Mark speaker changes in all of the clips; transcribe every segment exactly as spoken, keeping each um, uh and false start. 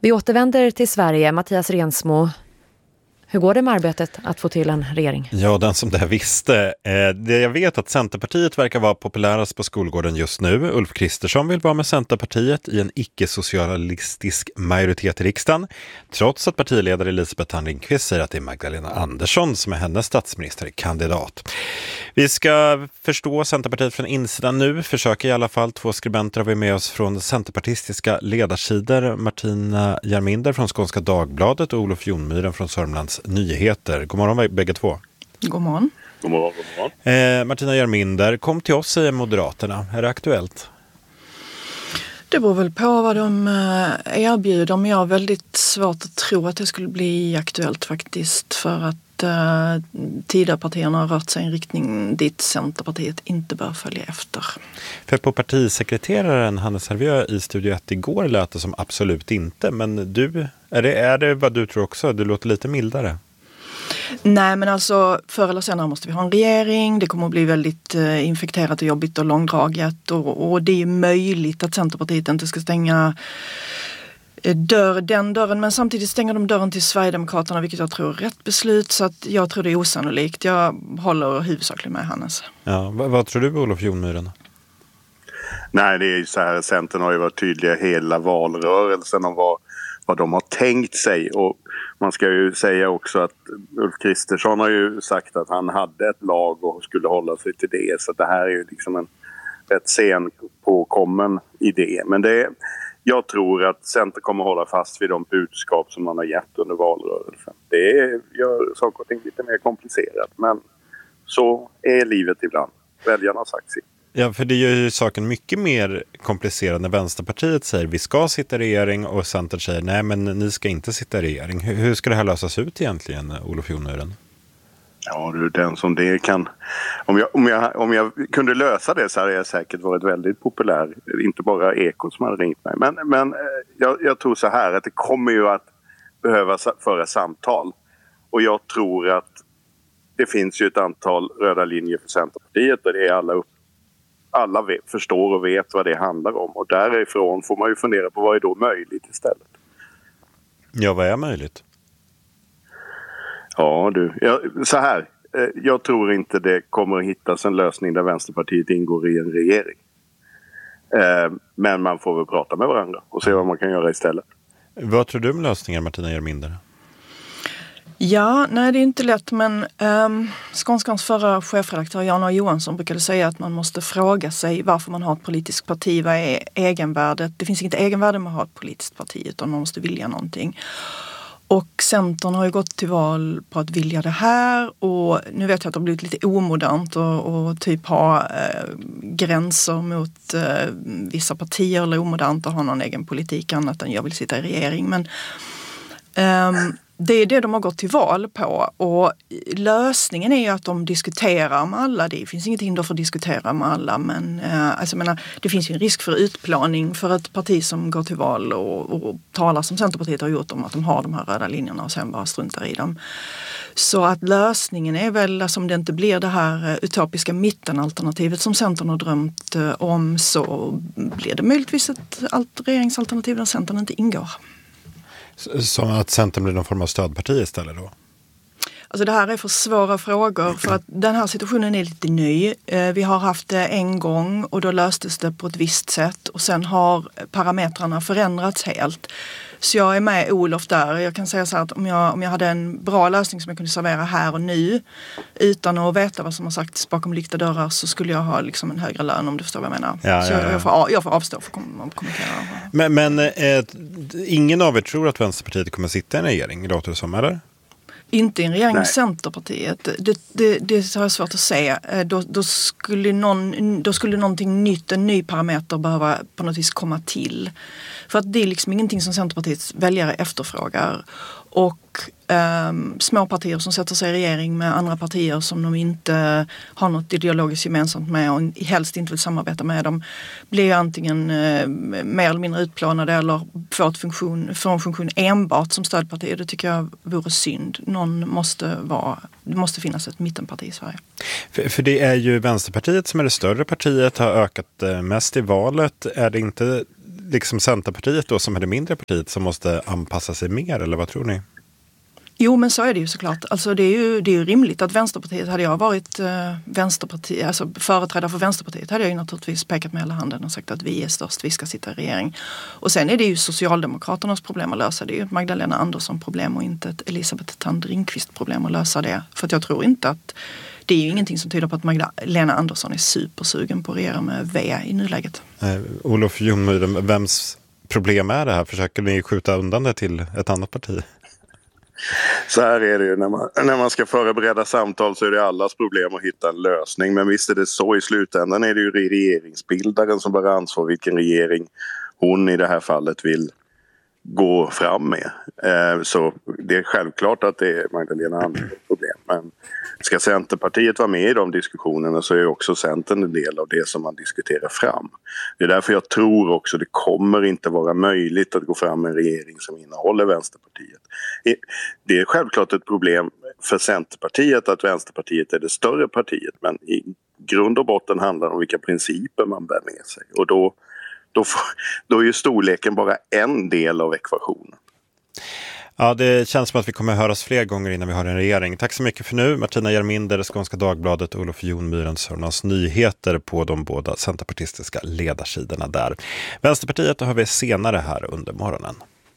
Speaker 1: Vi återvänder till Sverige. Mattias Rensmo, hur går det med arbetet att få till en regering?
Speaker 2: Ja, den som det här visste. Eh, det jag vet att Centerpartiet verkar vara populärast på skolgården just nu. Ulf Kristersson vill vara med Centerpartiet i en icke-socialistisk majoritet i riksdagen. Trots att partiledare Elisabeth Thand Ringqvist säger att det är Magdalena Andersson som är hennes statsministerkandidat. Vi ska förstå Centerpartiet från insidan nu. Försöker i alla fall. Två skribenter har vi med oss från centerpartistiska ledarsidor. Martina Jarminder från Skånska Dagbladet och Olof Jonmyren från Sörmlands Nyheter. God morgon bägge två.
Speaker 3: God morgon.
Speaker 4: God morgon, god morgon.
Speaker 2: Eh, Martina Jarminder, kom till oss, säger Moderaterna. Är det aktuellt?
Speaker 3: Det beror väl på vad de erbjuder, men jag har väldigt svårt att tro att det skulle bli aktuellt faktiskt, för att eh, Tidöpartierna har rört sig i en riktning dit Centerpartiet inte bör följa efter.
Speaker 2: För på partisekreteraren Hannes Hervieu i Studio ett igår lät det som absolut inte, men du, är det, är det vad du tror också? Du låter lite mildare.
Speaker 3: Nej, men alltså förr eller senare måste vi ha en regering. Det kommer att bli väldigt eh, infekterat och jobbigt och långdraget. Och, och det är möjligt att Centerpartiet inte ska stänga eh, dörr, den dörren. Men samtidigt stänger de dörren till Sverigedemokraterna, vilket jag tror är rätt beslut. Så att jag tror det är osannolikt. Jag håller huvudsakligen med Hannes.
Speaker 2: Ja, vad, vad tror du, Olof Jonmyren?
Speaker 4: Nej, det är ju så här. Centern har ju varit tydliga hela valrörelsen om vad, vad de har tänkt sig. Och man ska ju säga också att Ulf Kristersson har ju sagt att han hade ett lag och skulle hålla sig till det. Så det här är ju liksom en rätt sen påkommen idé. Men det är, jag tror att Centern kommer hålla fast vid de budskap som man har gett under valrörelsen. Det är, gör saker och ting lite mer komplicerat. Men så är livet ibland. Väljarna har sagt sitt.
Speaker 2: Ja, för det gör ju saken mycket mer komplicerad när Vänsterpartiet säger vi ska sitta i regering och Centern säger nej, men ni ska inte sitta i regering. Hur, hur ska det här lösas ut egentligen, Olof Jonmyren?
Speaker 4: Ja, du, den som det kan... Om jag, om, jag, om jag kunde lösa det så hade jag säkert varit väldigt populär. Inte bara Ekot som hade ringt mig. Men, men jag, jag tror så här att det kommer ju att behöva föra samtal. Och jag tror att det finns ju ett antal röda linjer för Centerpartiet och det är alla upp Alla vet, förstår och vet vad det handlar om. Och därifrån får man ju fundera på vad är då möjligt istället.
Speaker 2: Ja, vad är möjligt?
Speaker 4: Ja, du. Jag, så här. Jag tror inte det kommer att hittas en lösning där Vänsterpartiet ingår i en regering. Men man får väl prata med varandra och se vad man kan göra istället.
Speaker 2: Vad tror du om lösningar, Martina Jarminder?
Speaker 3: Ja, nej det är inte lätt, men um, Skånskans förra chefredaktör Jan A. Johansson brukade säga att man måste fråga sig varför man har ett politiskt parti. Vad är egenvärdet? Det finns inget egenvärde med att ha ett politiskt parti, utan man måste vilja någonting. Och Centern har ju gått till val på att vilja det här, och nu vet jag att det har blivit lite omodernt och, och typ ha eh, gränser mot eh, vissa partier, eller omodernt att ha någon egen politik annat än jag vill sitta i regering. Men um, det är det de har gått till val på, och lösningen är ju att de diskuterar med alla. Det finns inget hinder för att diskutera med alla, men eh, alltså, menar, det finns ju en risk för utplaning för ett parti som går till val och, och talar som Centerpartiet har gjort om att de har de här röda linjerna och sen bara struntar i dem. Så att lösningen är väl, alltså, om det inte blir det här utopiska mittenalternativet som Centern har drömt om, så blir det möjligtvis ett regeringsalternativ där Centern inte ingår.
Speaker 2: Som att Centern blir någon form av stödparti istället då?
Speaker 3: Alltså det här är för svåra frågor, för att den här situationen är lite ny. Vi har haft det en gång och då löstes det på ett visst sätt, och sen har parametrarna förändrats helt. Så jag är med Olof där. Jag kan säga så här att om jag, om jag hade en bra lösning som jag kunde servera här och nu utan att veta vad som har sagts bakom lyckta dörrar, så skulle jag ha liksom en högre lön, om du förstår vad jag menar.
Speaker 2: Ja,
Speaker 3: så
Speaker 2: ja,
Speaker 3: jag,
Speaker 2: ja.
Speaker 3: jag, får, jag får avstå för att kommentera.
Speaker 2: Men, men eh, ingen av er tror att Vänsterpartiet kommer sitta i en regering, låter det som, eller?
Speaker 3: Inte i en regering med
Speaker 4: Nej.
Speaker 3: Centerpartiet. Det, det, det har jag svårt att säga. Då, då, skulle någon, då skulle någonting nytt, en ny parameter behöva på något vis komma till. För att det är liksom ingenting som Centerpartiets väljare efterfrågar. Och um, små partier som sätter sig i regering med andra partier som de inte har något ideologiskt gemensamt med och helst inte vill samarbeta med dem, blir antingen uh, mer eller mindre utplånade eller får, ett funktion, får en funktion enbart som stödparti. Det tycker jag vore synd. Någon måste vara, det måste finnas ett mittenparti i Sverige.
Speaker 2: För, för det är ju Vänsterpartiet som är det större partiet, har ökat eh, mest i valet. Är det inte liksom Centerpartiet då som är det mindre partiet som måste anpassa sig mer, eller vad tror ni?
Speaker 3: Jo, men så är det ju såklart. Alltså det är ju, det är ju rimligt att Vänsterpartiet, hade jag varit eh, Vänsterparti, alltså företrädare för Vänsterpartiet, hade jag ju naturligtvis pekat med hela handen och sagt att vi är störst, vi ska sitta i regering. Och sen är det ju Socialdemokraternas problem att lösa. Det är ju ett Magdalena Andersson problem och inte ett Elisabeth Thand Ringqvist problem att lösa det. För att jag tror inte att, det är ju ingenting som tyder på att Magdalena Andersson är supersugen på att regera med V i nuläget.
Speaker 2: Eh, Olof Jonmyren, vems problem är det här? Försöker ni skjuta undan det till ett annat parti?
Speaker 4: Så här är det ju, när man, när man ska förbereda samtal så är det allas problem att hitta en lösning. Men visst är det så, i slutändan är det ju regeringsbildaren som bär ansvar vilken regering hon i det här fallet vill gå fram med. Eh, så det är självklart att det är Magdalena Anderssons problem. Men ska Centerpartiet vara med i de diskussionerna så är också Centern en del av det som man diskuterar fram. Det är därför jag tror också det kommer inte vara möjligt att gå fram med en regering som innehåller Vänsterpartiet. Det är självklart ett problem för Centerpartiet att Vänsterpartiet är det större partiet, men i grund och botten handlar det om vilka principer man bär med sig. Och då, då, får, då är ju storleken bara en del av ekvationen.
Speaker 2: Ja, det känns som att vi kommer att höras fler gånger innan vi har en regering. Tack så mycket för nu. Martina Hjelminder, Skånska Dagbladet, och Olof Jonmyren, Sörmlands Nyheter på de båda centerpartistiska ledarsidorna där. Vänsterpartiet har vi senare här under morgonen.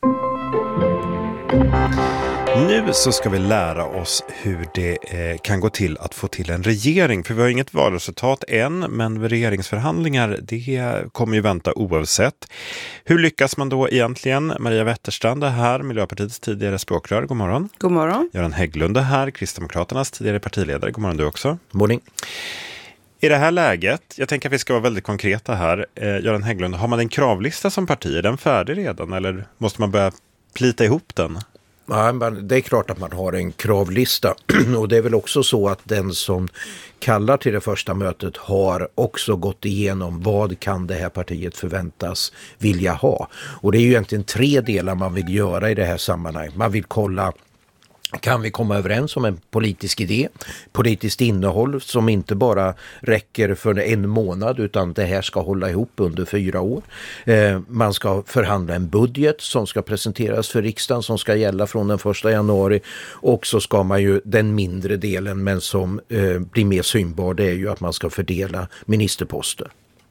Speaker 2: Nu så ska vi lära oss hur det eh, kan gå till att få till en regering. För vi har inget valresultat än, men regeringsförhandlingar, det kommer ju vänta oavsett. Hur lyckas man då egentligen? Maria Wetterstrand är här, Miljöpartiets tidigare språkrör. God morgon.
Speaker 5: God morgon.
Speaker 2: Göran Hägglund är här, Kristdemokraternas tidigare partiledare. God morgon du också.
Speaker 6: Morning.
Speaker 2: I det här läget, jag tänker att vi ska vara väldigt konkreta här. Eh, Göran Hägglund, har man en kravlista som parti? Är den färdig redan eller måste man börja plita ihop den?
Speaker 6: Ja, det är klart att man har en kravlista och det är väl också så att den som kallar till det första mötet har också gått igenom vad kan det här partiet förväntas vilja ha. Och det är ju egentligen tre delar man vill göra i det här sammanhanget. Man vill kolla, kan vi komma överens om en politisk idé, politiskt innehåll som inte bara räcker för en månad utan det här ska hålla ihop under fyra år. Eh, man ska förhandla en budget som ska presenteras för riksdagen som ska gälla från den första januari, och så ska man ju den mindre delen men som eh, blir mer synbar, det är ju att man ska fördela ministerposter.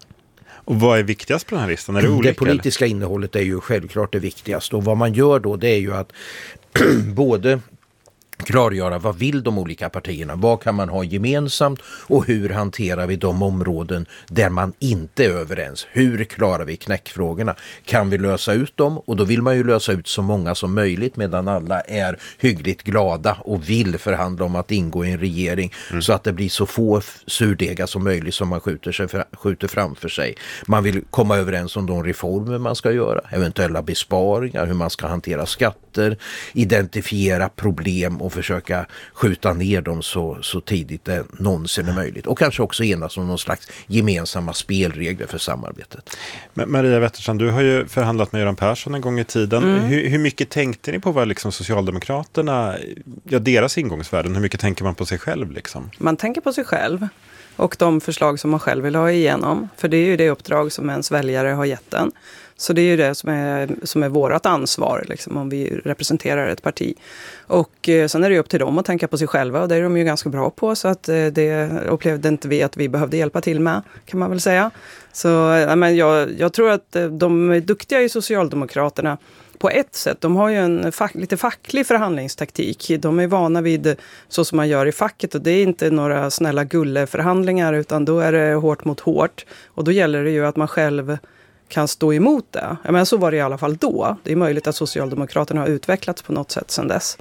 Speaker 2: Och vad är viktigast på den här listan? Är det olika?
Speaker 6: Det politiska innehållet är ju självklart det viktigaste, och vad man gör då det är ju att både klargöra vad vill de olika partierna, vad kan man ha gemensamt och hur hanterar vi de områden där man inte är överens. Hur klarar vi knäckfrågorna? Kan vi lösa ut dem? Och då vill man ju lösa ut så många som möjligt medan alla är hyggligt glada och vill förhandla om att ingå i en regering mm. så att det blir så få surdegar som möjligt som man skjuter, sig för, skjuter framför sig. Man vill komma överens om de reformer man ska göra, eventuella besparingar, hur man ska hantera skatter, identifiera problem och försöka skjuta ner dem så, så tidigt det någonsin är möjligt. Och kanske också enas om någon slags gemensamma spelregler för samarbetet.
Speaker 2: Men Maria Wetterstrand, du har ju förhandlat med Göran Persson en gång i tiden. Mm. Hur, hur mycket tänkte ni på vad liksom Socialdemokraterna, ja, deras ingångsvärden, hur mycket tänker man på sig själv liksom?
Speaker 5: Man tänker på sig själv och de förslag som man själv vill ha igenom. För det är ju det uppdrag som ens väljare har gett den. Så det är ju det som är, som är vårt ansvar liksom, om vi representerar ett parti. Och eh, sen är det ju upp till dem att tänka på sig själva, och det är de ju ganska bra på, så att eh, det upplevde inte vi att vi behövde hjälpa till med, kan man väl säga. Så eh, men jag, jag tror att eh, de är duktiga i Socialdemokraterna på ett sätt. De har ju en fack, lite facklig förhandlingstaktik. De är vana vid så som man gör i facket, och det är inte några snälla gulleförhandlingar utan då är det hårt mot hårt, och då gäller det ju att man själv kan stå emot det. Jag menar, så var det i alla fall då. Det är möjligt att Socialdemokraterna har utvecklats på något sätt sedan dess.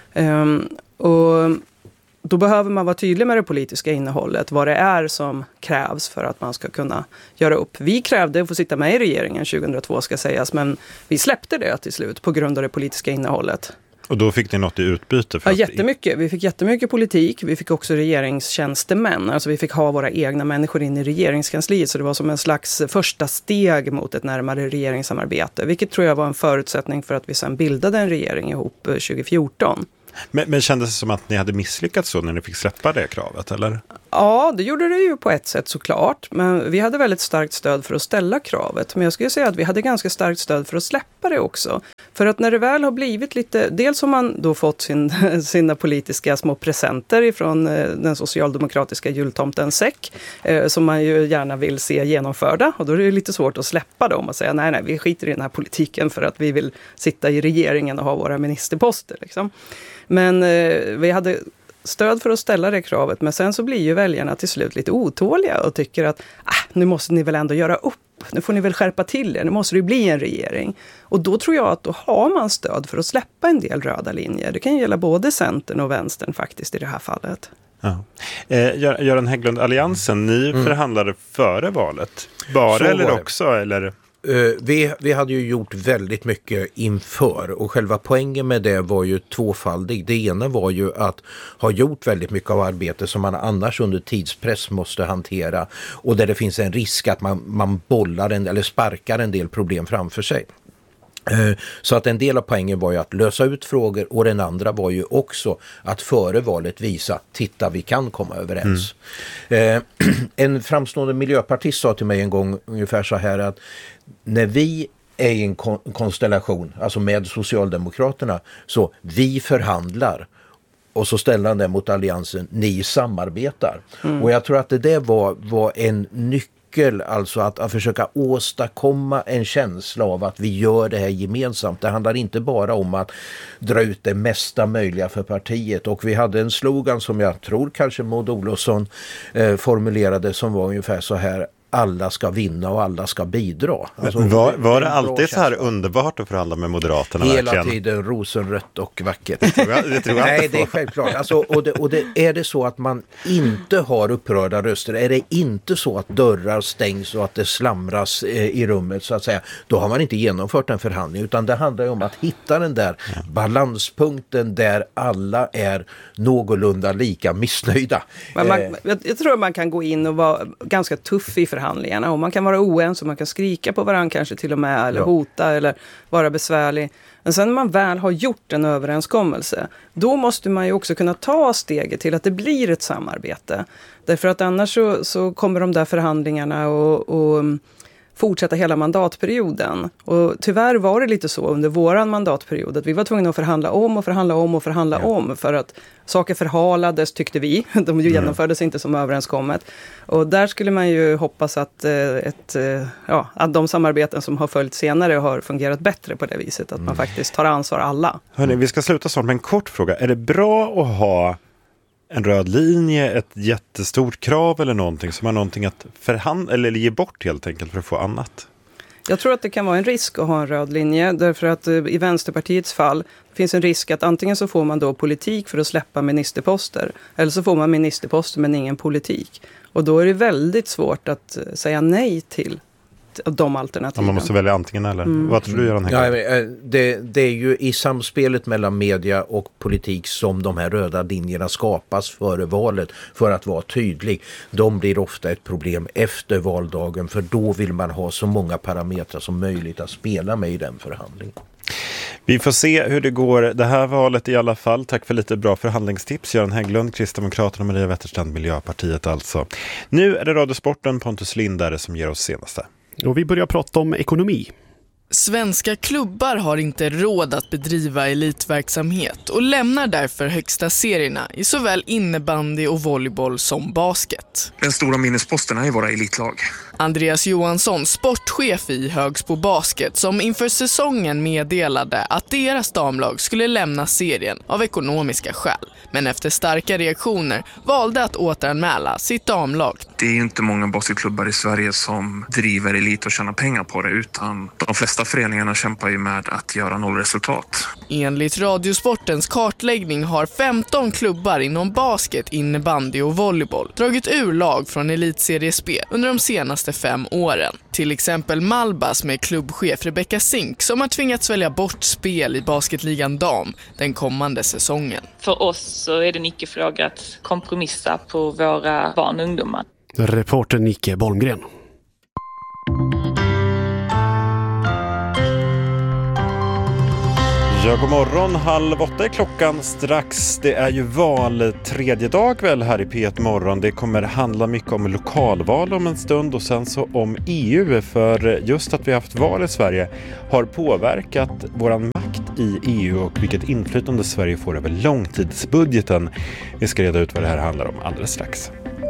Speaker 5: Um, och då behöver man vara tydlig med det politiska innehållet. Vad det är som krävs för att man ska kunna göra upp. Vi krävde att få sitta med i regeringen tjugohundratvå ska sägas. Men vi släppte det till slut på grund av det politiska innehållet.
Speaker 2: Och då fick ni något i utbyte? För
Speaker 5: ja,
Speaker 2: att...
Speaker 5: jättemycket. Vi fick jättemycket politik. Vi fick också regeringstjänstemän. Alltså vi fick ha våra egna människor in i regeringskansliet. Så det var som en slags första steg mot ett närmare regeringssamarbete. Vilket tror jag var en förutsättning för att vi sedan bildade en regering ihop tjugo fjorton.
Speaker 2: Men, men kändes det som att ni hade misslyckats så när ni fick släppa det kravet, eller?
Speaker 5: Ja, det gjorde det ju på ett sätt såklart. Men vi hade väldigt starkt stöd för att ställa kravet. Men jag skulle säga att vi hade ganska starkt stöd för att släppa det också. För att när det väl har blivit lite... Dels har man då fått sin, sina politiska små presenter ifrån den socialdemokratiska jultomten säck. Eh, som man ju gärna vill se genomförda. Och då är det lite svårt att släppa dem och säga nej, nej, vi skiter i den här politiken för att vi vill sitta i regeringen och ha våra ministerposter. Liksom. Men eh, vi hade... stöd för att ställa det kravet, men sen så blir ju väljarna till slut lite otåliga och tycker att ah, nu måste ni väl ändå göra upp, nu får ni väl skärpa till er, nu måste det bli en regering. Och då tror jag att då har man stöd för att släppa en del röda linjer. Det kan ju gälla både Centern och Vänstern faktiskt i det här fallet.
Speaker 2: Ja. Eh, Göran Hägglund, Alliansen, ni mm. förhandlade före valet. Bara så eller också? Eller?
Speaker 6: Uh, vi, vi hade ju gjort väldigt mycket inför och själva poängen med det var ju tvåfaldig. Det ena var ju att ha gjort väldigt mycket av arbete som man annars under tidspress måste hantera och där det finns en risk att man, man bollar en, eller sparkar en del problem framför sig. Så att en del av poängen var ju att lösa ut frågor och den andra var ju också att före valet visa, titta vi kan komma överens. Mm. En framstående miljöpartist sa till mig en gång ungefär så här att när vi är i en kon- konstellation, alltså med Socialdemokraterna, så vi förhandlar. Och så ställer han det mot alliansen, ni samarbetar. Mm. Och jag tror att det där var, var en nyckel, alltså att, att försöka åstadkomma en känsla av att vi gör det här gemensamt. Det handlar inte bara om att dra ut det mesta möjliga för partiet. Och vi hade en slogan som jag tror kanske Maud Olofsson eh, formulerade som var ungefär så här: alla ska vinna och alla ska bidra. Alltså,
Speaker 2: var, var det alltid så här underbart att förhandla med Moderaterna?
Speaker 6: Hela
Speaker 2: verkligen?
Speaker 6: tiden rosenrött och vackert.
Speaker 2: Det tror jag, det tror jag
Speaker 6: Nej, det är självklart. Alltså, och det, och det, är det så att man inte har upprörda röster, är det inte så att dörrar stängs och att det slamras eh, i rummet så att säga, då har man inte genomfört en förhandling, utan det handlar ju om att hitta den där ja. balanspunkten där alla är någorlunda lika missnöjda.
Speaker 5: Men man, jag, jag tror man kan gå in och vara ganska tuff i förhandlingarna och man kan vara oense och man kan skrika på varandra kanske till och med eller ja. hota eller vara besvärlig. Men sen när man väl har gjort en överenskommelse, då måste man ju också kunna ta steget till att det blir ett samarbete. Därför att annars så, så kommer de där förhandlingarna och, och fortsätta hela mandatperioden. Och tyvärr var det lite så under våran mandatperiod att vi var tvungna att förhandla om och förhandla om och förhandla ja. om för att saker förhalades, tyckte vi. De ju genomfördes mm. inte som överenskommet. Och där skulle man ju hoppas att, ett, ja, att de samarbeten som har följt senare har fungerat bättre på det viset. Att mm. man faktiskt tar ansvar alla.
Speaker 2: Hörrni, vi ska sluta snart med en kort fråga. Är det bra att ha en röd linje, ett jättestort krav eller någonting som har någonting att förhandla eller ge bort helt enkelt för att få annat?
Speaker 5: Jag tror att det kan vara en risk att ha en röd linje därför att i Vänsterpartiets fall finns en risk att antingen så får man då politik för att släppa ministerposter eller så får man ministerposter men ingen politik. Och då är det väldigt svårt att säga nej till de alternativen.
Speaker 2: Ja, man måste välja antingen eller. Mm. Vad tror du, Göran Hägglund?
Speaker 6: Ja, det, det är ju i samspelet mellan media och politik som de här röda linjerna skapas före valet för att vara tydlig. De blir ofta ett problem efter valdagen för då vill man ha så många parametrar som möjligt att spela med i den förhandlingen.
Speaker 2: Vi får se hur det går det här valet i alla fall. Tack för lite bra förhandlingstips. Göran Hägglund, Kristdemokraterna och Maria Wetterstrand, Miljöpartiet alltså. Nu är det Radiosporten, Pontus Lindare som ger oss senaste.
Speaker 7: Och vi börjar prata om ekonomi.
Speaker 8: Svenska klubbar har inte råd att bedriva elitverksamhet och lämnar därför högsta serierna i såväl innebandy och volleyboll som basket.
Speaker 9: Den stora minnesposten är våra elitlag.
Speaker 8: Andreas Johansson, sportchef i Högsbo Basket, som inför säsongen meddelade att deras damlag skulle lämna serien av ekonomiska skäl. Men efter starka reaktioner valde att återanmäla sitt damlag.
Speaker 9: Det är ju inte många basketklubbar i Sverige som driver elit och tjänar pengar på det, utan de flesta föreningarna kämpar ju med att göra nollresultat.
Speaker 8: Enligt Radiosportens kartläggning har femton klubbar inom basket, innebandy och volleyboll dragit ur lag från elitseriespel under de senaste fem åren. Till exempel Malbas med klubbchef Rebecca Zink som har tvingats välja bort spel i basketligan dam den kommande säsongen.
Speaker 10: För oss så är det en icke-fråga att kompromissa på våra barn och ungdomar.
Speaker 7: Reporter Nicke Bolmgren.
Speaker 2: Ja, god morgon. Halv åtta är klockan strax. Det är ju val tredje dag väl här i P ett Morgon. Det kommer handla mycket om lokalval om en stund och sen så om E U. För just att vi har haft val i Sverige har påverkat våran makt i E U och vilket inflytande Sverige får över långtidsbudgeten. Vi ska reda ut vad det här handlar om alldeles strax.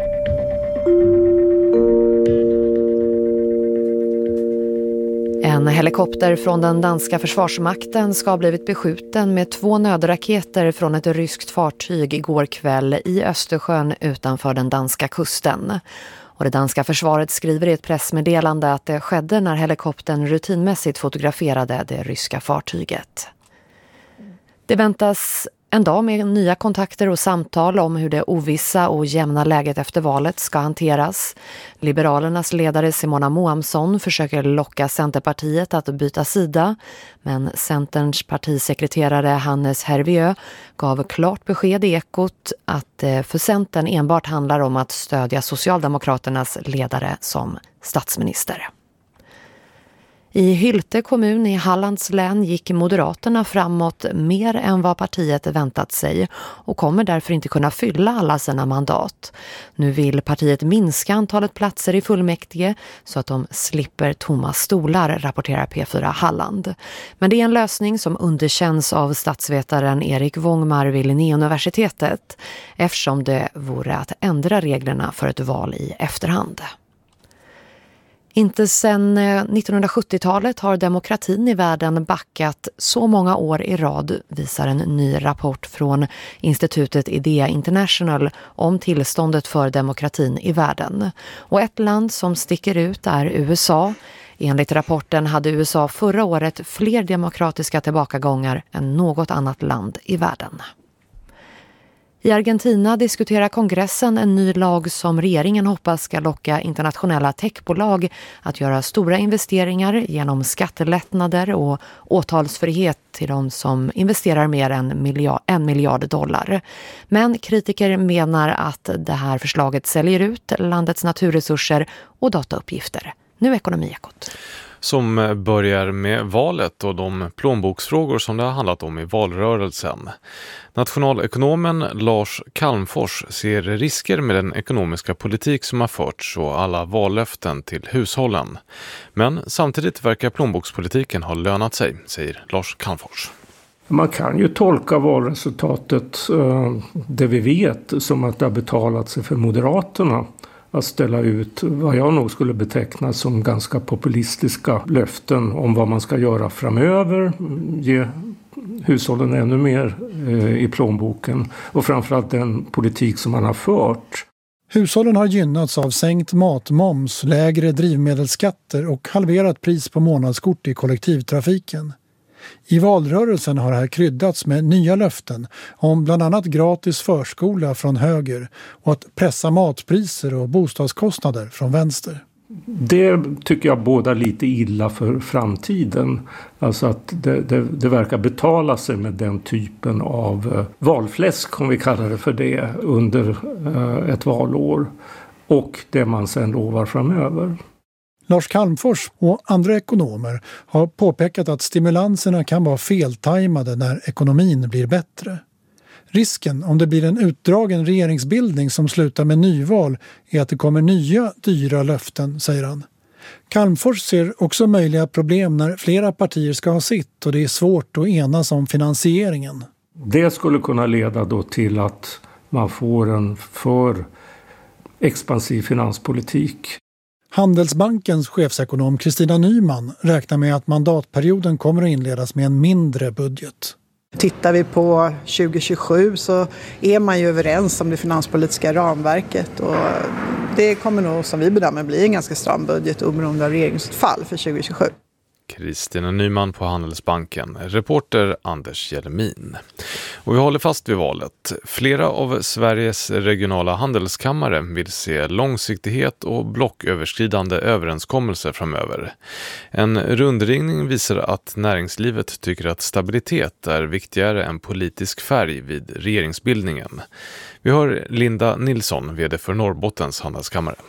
Speaker 1: En helikopter från den danska försvarsmakten ska ha blivit beskjuten med två nödraketer från ett ryskt fartyg igår kväll i Östersjön utanför den danska kusten. Och det danska försvaret skriver i ett pressmeddelande att det skedde när helikoptern rutinmässigt fotograferade det ryska fartyget. Det väntas en dag med nya kontakter och samtal om hur det ovissa och jämna läget efter valet ska hanteras. Liberalernas ledare Simona Moamsson försöker locka Centerpartiet att byta sida, men Centerns partisekreterare Hannes Hervieu gav klart besked i Ekot att det för Centern enbart handlar om att stödja Socialdemokraternas ledare som statsminister. I Hylte kommun i Hallands län gick Moderaterna framåt mer än vad partiet väntat sig och kommer därför inte kunna fylla alla sina mandat. Nu vill partiet minska antalet platser i fullmäktige så att de slipper tomma stolar, rapporterar P fyra Halland. Men det är en lösning som underkänns av statsvetaren Erik Wångmar vid Linnéuniversitetet eftersom det vore att ändra reglerna för ett val i efterhand. Inte sedan nittonhundrasjuttiotalet har demokratin i världen backat så många år i rad, visar en ny rapport från institutet Idea International om tillståndet för demokratin i världen. Och ett land som sticker ut är U S A. Enligt rapporten hade U S A förra året fler demokratiska tillbakagångar än något annat land i världen. I Argentina diskuterar kongressen en ny lag som regeringen hoppas ska locka internationella techbolag att göra stora investeringar genom skattelättnader och åtalsfrihet till de som investerar mer än miljard, en miljard dollar. Men kritiker menar att det här förslaget säljer ut landets naturresurser och datauppgifter. Nu Ekonomiekot.
Speaker 11: Som börjar med valet och de plånboksfrågor som det har handlat om i valrörelsen. Nationalekonomen Lars Calmfors ser risker med den ekonomiska politik som har förts och alla vallöften till hushållen. Men samtidigt verkar plånbokspolitiken ha lönat sig, säger Lars Calmfors.
Speaker 12: Man kan ju tolka valresultatet, det vi vet, som att det har betalat sig för Moderaterna att ställa ut vad jag nog skulle beteckna som ganska populistiska löften om vad man ska göra framöver, ge hushållen ännu mer eh, i plånboken och framförallt den politik som man har fört.
Speaker 13: Hushållen har gynnats av sänkt matmoms, lägre drivmedelsskatter och halverat pris på månadskort i kollektivtrafiken. I valrörelsen har det här kryddats med nya löften om bland annat gratis förskola från höger och att pressa matpriser och bostadskostnader från vänster.
Speaker 12: Det tycker jag båda lite illa för framtiden. Alltså att det, det, det verkar betala sig med den typen av valfläsk, om vi kallar det för det, under ett valår och det man sen lovar framöver.
Speaker 13: Lars Calmfors och andra ekonomer har påpekat att stimulanserna kan vara feltajmade när ekonomin blir bättre. Risken om det blir en utdragen regeringsbildning som slutar med nyval är att det kommer nya dyra löften, säger han. Calmfors ser också möjliga problem när flera partier ska ha sitt och det är svårt att enas om finansieringen.
Speaker 12: Det skulle kunna leda då till att man får en för expansiv finanspolitik.
Speaker 13: Handelsbankens chefsekonom Kristina Nyman räknar med att mandatperioden kommer att inledas med en mindre budget.
Speaker 14: Tittar vi på tjugo tjugosju så är man ju överens om det finanspolitiska ramverket och det kommer nog, som vi bedömer, bli en ganska stram budget oberoende av regeringsutfall för tjugo tjugosju.
Speaker 11: Kristina Nyman på Handelsbanken, reporter Anders Jelmin. Och vi håller fast vid valet. Flera av Sveriges regionala handelskammare vill se långsiktighet och blocköverskridande överenskommelser framöver. En rundringning visar att näringslivet tycker att stabilitet är viktigare än politisk färg vid regeringsbildningen. Vi hör Linda Nilsson, vd för Norrbottens handelskammare.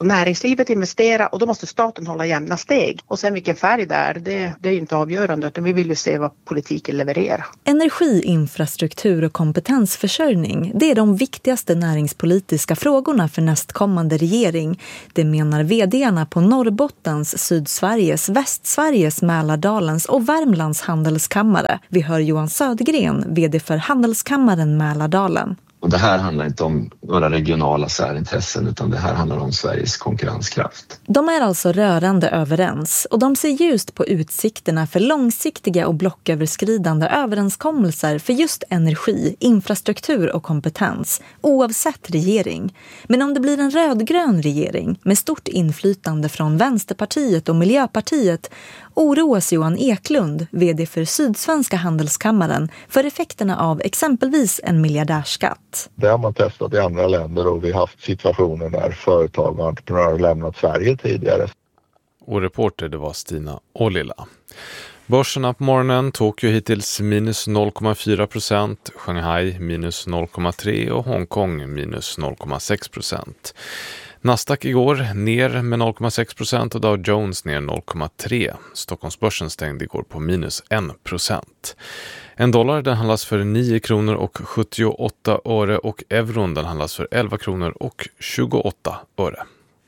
Speaker 15: Och näringslivet investerar och då måste staten hålla jämna steg. Och sen vilken färg det är, det, det är ju inte avgörande utan vi vill ju se vad politiken levererar.
Speaker 16: Energi, infrastruktur och kompetensförsörjning, det är de viktigaste näringspolitiska frågorna för nästkommande regering. Det menar vdarna på Norrbottens, Sydsveriges, Västsveriges, Mälardalens och Värmlands handelskammare. Vi hör Johan Södergren, vd för Handelskammaren Mälardalen.
Speaker 17: Och det här handlar inte om några regionala särintressen utan det här handlar om Sveriges konkurrenskraft.
Speaker 16: De är alltså rörande överens och de ser ljust på utsikterna för långsiktiga och blocköverskridande överenskommelser för just energi, infrastruktur och kompetens, oavsett regering. Men om det blir en rödgrön regering med stort inflytande från Vänsterpartiet och Miljöpartiet oroas Johan Eklund, vd för Sydsvenska handelskammaren, för effekterna av exempelvis en miljardärskatt.
Speaker 18: Det har man testat i andra länder och vi har haft situationer där företag och entreprenörer lämnat Sverige tidigare.
Speaker 11: Och reporter det var Stina Olila. Börserna på morgonen, Tokyo hittills minus noll komma fyra procent, Shanghai minus noll komma tre och Hongkong minus noll komma sex procent. Nasdaq igår ner med noll komma sex procent och Dow Jones ner noll komma tre. Stockholmsbörsen stängde igår på minus en procent. En dollar den handlas för nio kronor och sjuttioåtta öre och euron den handlas för elva kronor och tjugoåtta öre.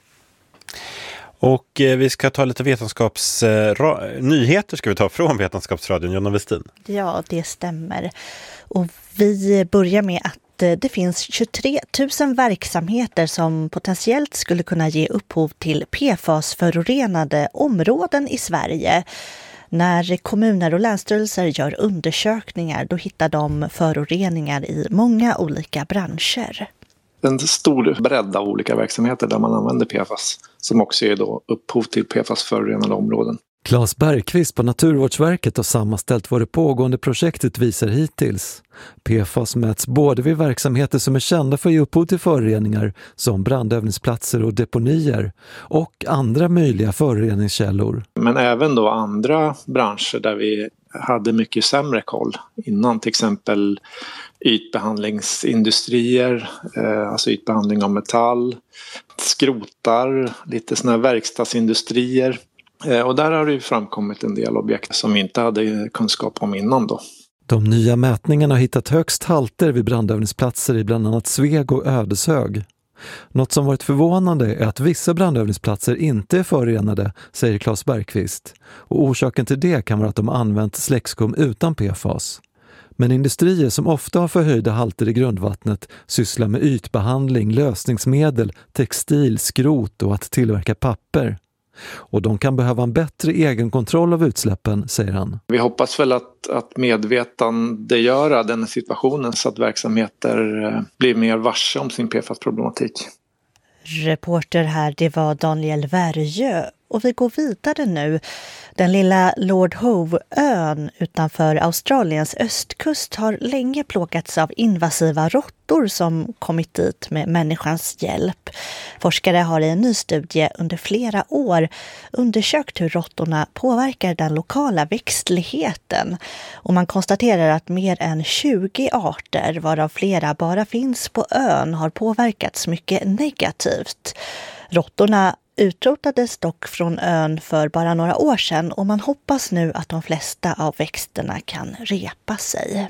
Speaker 2: Och eh, vi ska ta lite vetenskapsnyheter ska vi ta från Vetenskapsradion. Jonna Westin.
Speaker 19: Ja, det stämmer. Och vi börjar med att det finns tjugotre tusen verksamheter som potentiellt skulle kunna ge upphov till P F A S-förorenade områden i Sverige. När kommuner och länsstyrelser gör undersökningar då hittar de föroreningar i många olika branscher.
Speaker 20: En stor bredd av olika verksamheter där man använder P F A S som också är då upphov till P F A S-förorenade områden.
Speaker 21: Claes Bergqvist på Naturvårdsverket har sammanställt vad det pågående projektet visar hittills. P F A S mäts både vid verksamheter som är kända för att ge upphov till föroreningar som brandövningsplatser och deponier och andra möjliga föroreningskällor.
Speaker 20: Men även då andra branscher där vi hade mycket sämre koll innan, till exempel ytbehandlingsindustrier, alltså ytbehandling av metall, skrotar, lite såna här verkstadsindustrier. Och där har det ju framkommit en del objekt som vi inte hade kunskap om innan då.
Speaker 21: De nya mätningarna har hittat högst halter vid brandövningsplatser i bland annat Sveg och Ödeshög. Något som varit förvånande är att vissa brandövningsplatser inte är förorenade, säger Claes Bergqvist. Och orsaken till det kan vara att de använt släckskum utan P F A S. Men industrier som ofta har förhöjda halter i grundvattnet sysslar med ytbehandling, lösningsmedel, textil, skrot och att tillverka papper. Och de kan behöva en bättre egenkontroll av utsläppen, säger han.
Speaker 20: Vi hoppas väl att, att medvetandegöra den situationen så att verksamheter blir mer varse om sin P F A S-problematik.
Speaker 19: Reporter här, det var Daniel Värjö. Och vi går vidare nu. Den lilla Lord Howe-ön utanför Australiens östkust har länge plågats av invasiva råttor som kommit dit med människans hjälp. Forskare har i en ny studie under flera år undersökt hur råttorna påverkar den lokala växtligheten. Och man konstaterar att mer än tjugo arter, varav flera bara finns på ön, har påverkats mycket negativt. Råttorna utrotades dock från ön för bara några år sedan och man hoppas nu att de flesta av växterna kan repa sig.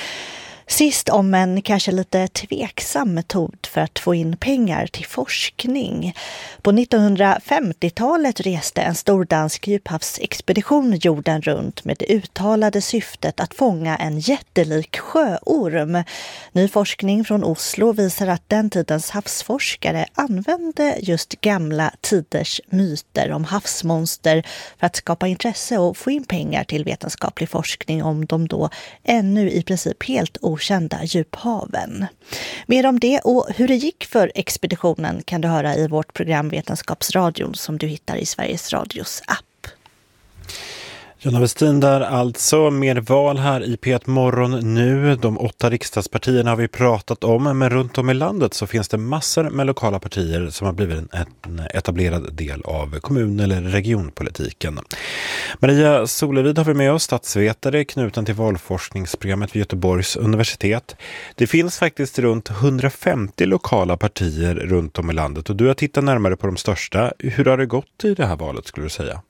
Speaker 19: Sist om en kanske lite tveksam metod för att få in pengar till forskning. På nittonhundrafemtiotalet reste en stor dansk djuphavsexpedition jorden runt med det uttalade syftet att fånga en jättelik sjöorm. Ny forskning från Oslo visar att den tidens havsforskare använde just gamla tiders myter om havsmonster för att skapa intresse och få in pengar till vetenskaplig forskning om de då ännu i princip helt okända djuphaven. Mer om det och hur det gick för expeditionen kan du höra i vårt program Vetenskapsradion som du hittar i Sveriges Radios app.
Speaker 2: Jonna Westin där alltså, mer val här i P ett Morgon nu. De åtta riksdagspartierna har vi pratat om, men runt om i landet så finns det massor med lokala partier som har blivit en etablerad del av kommun- eller regionpolitiken. Maria Solevid har vi med oss, statsvetare knuten till valforskningsprogrammet vid Göteborgs universitet. Det finns faktiskt runt hundrafemtio lokala partier runt om i landet och du har tittat närmare på de största. Hur har det gått i det här valet skulle du säga?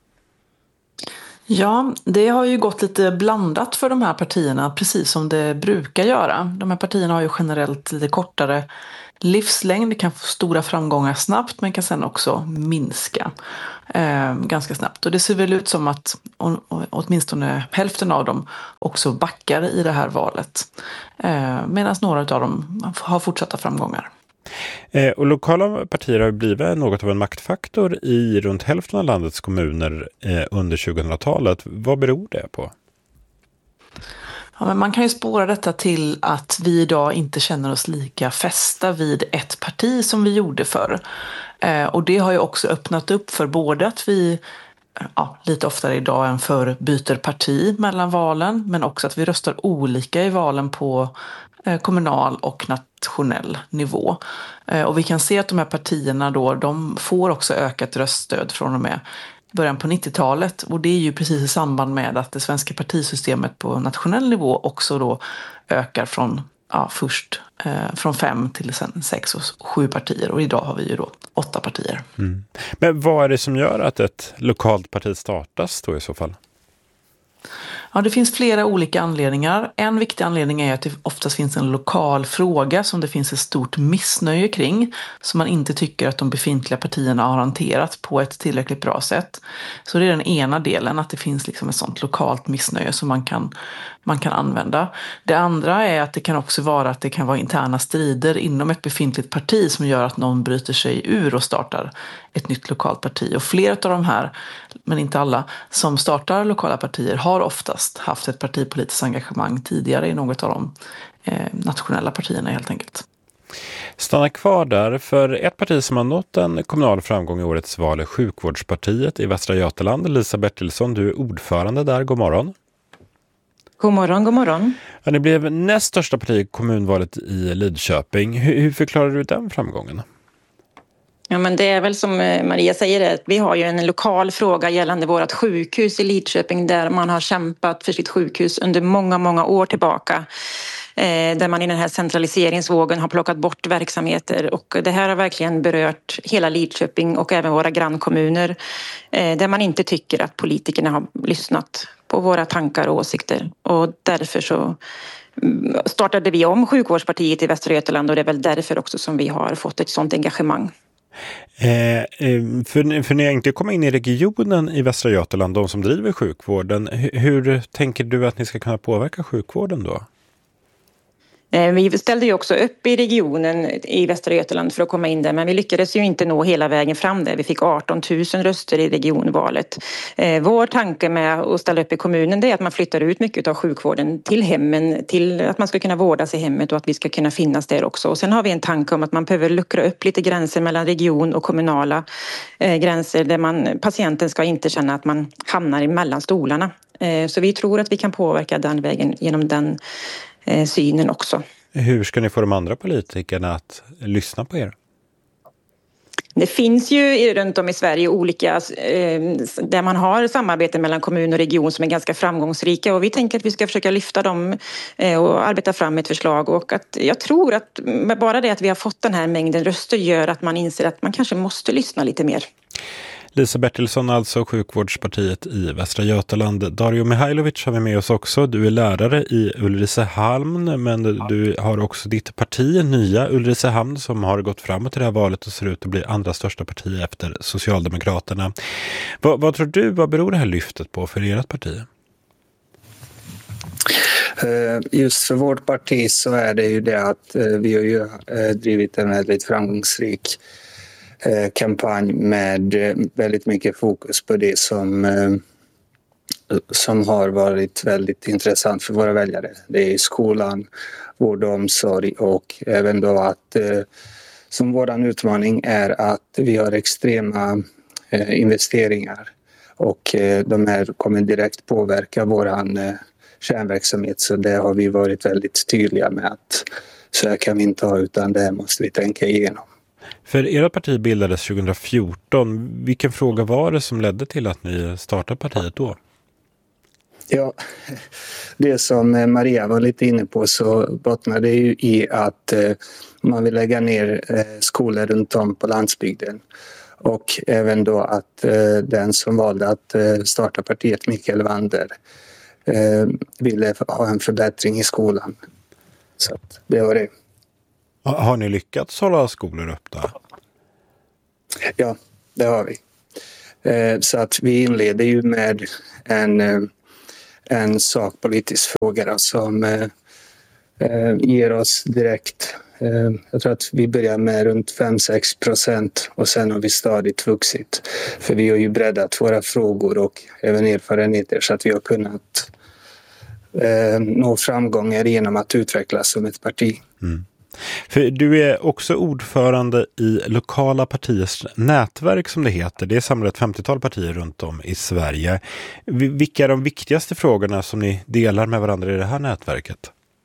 Speaker 3: Ja, det har ju gått lite blandat för de här partierna, precis som det brukar göra. De här partierna har ju generellt lite kortare livslängd, kan få stora framgångar snabbt men kan sen också minska eh, ganska snabbt. Och det ser väl ut som att å, å, åtminstone hälften av dem också backar i det här valet. Eh, medan några av dem har fortsatta framgångar.
Speaker 2: Eh, och lokala partier har blivit något av en maktfaktor i runt hälften av landets kommuner eh, under tjugohundratalet. Vad beror det på?
Speaker 3: Ja, men man kan ju spåra detta till att vi idag inte känner oss lika fästa vid ett parti som vi gjorde förr. Eh, och det har ju också öppnat upp för både att vi ja, lite oftare idag än förr byter parti mellan valen, men också att vi röstar olika i valen på eh, kommunal och nationell nivå. Eh, och vi kan se att de här partierna då, de får också ökat röststöd från och med början på nittiotalet, och det är ju precis i samband med att det svenska partisystemet på nationell nivå också då ökar från ja, först eh, från fem till sen sex och sju partier, och idag har vi ju då åtta partier.
Speaker 2: Mm. Men vad är det som gör att ett lokalt parti startas då i så fall?
Speaker 3: Ja, det finns flera olika anledningar. En viktig anledning är att det oftast finns en lokal fråga som det finns ett stort missnöje kring, som man inte tycker att de befintliga partierna har hanterat på ett tillräckligt bra sätt. Så det är den ena delen, att det finns liksom ett sånt lokalt missnöje som man kan, man kan använda. Det andra är att det kan också vara att det kan vara interna strider inom ett befintligt parti som gör att någon bryter sig ur och startar ett nytt lokalt parti. Och flera av de här, men inte alla, som startar lokala partier har oftast haft ett partipolitiskt engagemang tidigare i något av de eh, nationella partierna helt enkelt.
Speaker 2: Stanna kvar där, för ett parti som har nått en kommunal framgång i årets val är Sjukvårdspartiet i Västra Götaland. Lisa Bertilsson, du är ordförande där. God morgon.
Speaker 22: God morgon, god morgon.
Speaker 2: Ja, ni blev näst största parti i kommunvalet i Lidköping. Hur, hur förklarar du den framgången?
Speaker 22: Ja, men det är väl som Maria säger, att vi har ju en lokal fråga gällande vårt sjukhus i Lidköping, där man har kämpat för sitt sjukhus under många, många år tillbaka. Eh, där man i den här centraliseringsvågen har plockat bort verksamheter, och det här har verkligen berört hela Lidköping och även våra grannkommuner, eh, där man inte tycker att politikerna har lyssnat på våra tankar och åsikter, och därför så startade vi om Sjukvårdspartiet i Västra Götaland, och det är väl därför också som vi har fått ett sådant engagemang.
Speaker 2: Eh, för, för ni har inte kommit in i regionen i Västra Götaland, de som driver sjukvården. Hur, hur tänker du att ni ska kunna påverka sjukvården då?
Speaker 22: Vi ställde ju också upp i regionen i Västra Götaland för att komma in där, men vi lyckades ju inte nå hela vägen fram där. Vi fick arton tusen röster i regionvalet. Vår tanke med att ställa upp i kommunen, det är att man flyttar ut mycket av sjukvården till hemmen, till att man ska kunna vårdas i hemmet och att vi ska kunna finnas där också. Och sen har vi en tanke om att man behöver luckra upp lite gränser mellan region och kommunala gränser, där man, patienten ska inte känna att man hamnar mellan stolarna. Så vi tror att vi kan påverka den vägen genom den synen också.
Speaker 2: Hur ska ni få de andra politikerna att lyssna på er?
Speaker 22: Det finns ju runt om i Sverige olika eh, där man har samarbete mellan kommun och region som är ganska framgångsrika, och vi tänker att vi ska försöka lyfta dem eh, och arbeta fram ett förslag, och att jag tror att bara det att vi har fått den här mängden röster gör att man inser att man kanske måste lyssna lite mer.
Speaker 2: Lisa Bertilsson, alltså Sjukvårdspartiet i Västra Götaland. Dario Mihailovic har vi med oss också. Du är lärare i Ulricehamn, men du har också ditt parti, Nya Ulricehamn, som har gått framåt i det här valet och ser ut att bli andra största parti efter Socialdemokraterna. Vad, vad tror du, vad beror det här lyftet på för ert parti?
Speaker 23: Just för vårt parti så är det ju det att vi har ju drivit en väldigt framgångsrik kampanj med väldigt mycket fokus på det som, som har varit väldigt intressant för våra väljare. Det är skolan, vård och omsorg, och även då att som våran utmaning är att vi har extrema investeringar Och eh, de här kommer direkt påverka våran eh, kärnverksamhet, så det har vi varit väldigt tydliga med att så här kan vi inte ha, utan det här måste vi tänka igenom.
Speaker 2: För era parti bildades tjugo fjorton. Vilken fråga var det som ledde till att ni startade partiet då?
Speaker 23: Ja, det som Maria var lite inne på så bottnar det ju i att eh, man vill lägga ner eh, skolor runt om på landsbygden. Och även då att eh, den som valde att eh, starta partiet, Mikael Wander, eh, ville ha en förbättring i skolan. Så att det var det.
Speaker 2: Har ni lyckats hålla skolor öppna?
Speaker 23: Ja, det har vi. Eh, så att vi inleder ju med en, eh, en sakpolitisk fråga då, som eh, eh, ger oss direkt. Eh, jag tror att vi börjar med runt fem till sex procent och sen har vi stadigt vuxit. För vi har ju breddat våra frågor och även erfarenheter så att vi har kunnat eh, nå framgångar genom att utvecklas som ett parti.
Speaker 2: Mm. För du är också ordförande i lokala partiers nätverk som det heter. Det är samlat ett femtiotal partier runt om i Sverige. Vilka är de viktigaste frågorna som ni delar med varandra i det här nätverket?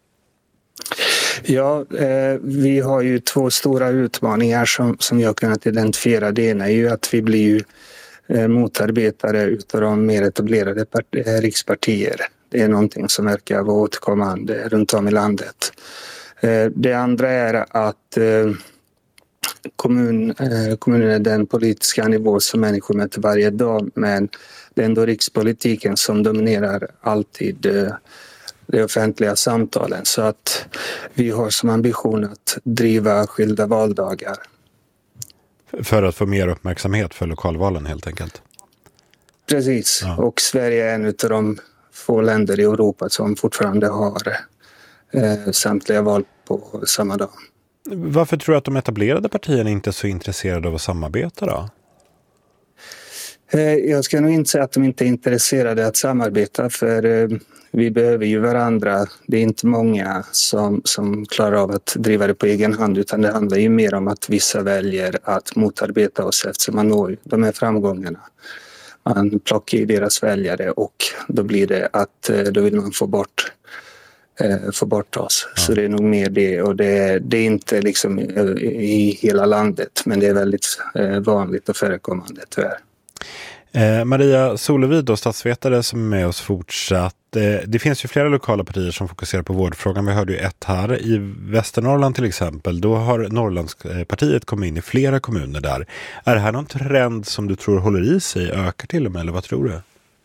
Speaker 23: Ja, eh, vi har ju två stora utmaningar som, som jag har kunnat identifiera. Det ena är ju att vi blir ju eh, motarbetare utav de mer etablerade part- eh, rikspartier. Det är någonting som verkar vara återkommande runt om i landet. Det andra är att kommun, kommunen är den politiska nivå som människor möter varje dag, men det är ändå rikspolitiken som dominerar alltid de offentliga samtalen. Så att vi har som ambition att driva skilda valdagar.
Speaker 2: För att få mer uppmärksamhet för lokalvalen helt enkelt?
Speaker 23: Precis, ja. Och Sverige är en av de få länder i Europa som fortfarande har Eh, samtliga val på samma dag.
Speaker 2: Varför tror du att de etablerade partierna inte är så intresserade av att samarbeta då?
Speaker 23: Eh, jag ska nog inte säga att de inte är intresserade att samarbeta, för eh, vi behöver ju varandra. Det är inte många som, som klarar av att driva det på egen hand, utan det handlar ju mer om att vissa väljer att motarbeta oss eftersom man når de här framgångarna. Man plockar ju deras väljare och då blir det att eh, då vill man få bort få bort oss. Ja. Så det är nog mer det, och det, det är inte liksom i hela landet, men det är väldigt vanligt och förekommande tyvärr.
Speaker 2: Eh, Maria Solevid då, statsvetare som är med oss fortsatt. Eh, det finns ju flera lokala partier som fokuserar på vårdfrågan. Vi hörde ju ett här i Västernorrland till exempel. Då har Norrlandspartiet kommit in i flera kommuner där. Är det här någon trend som du tror håller i sig, ökar till och med, eller vad tror du?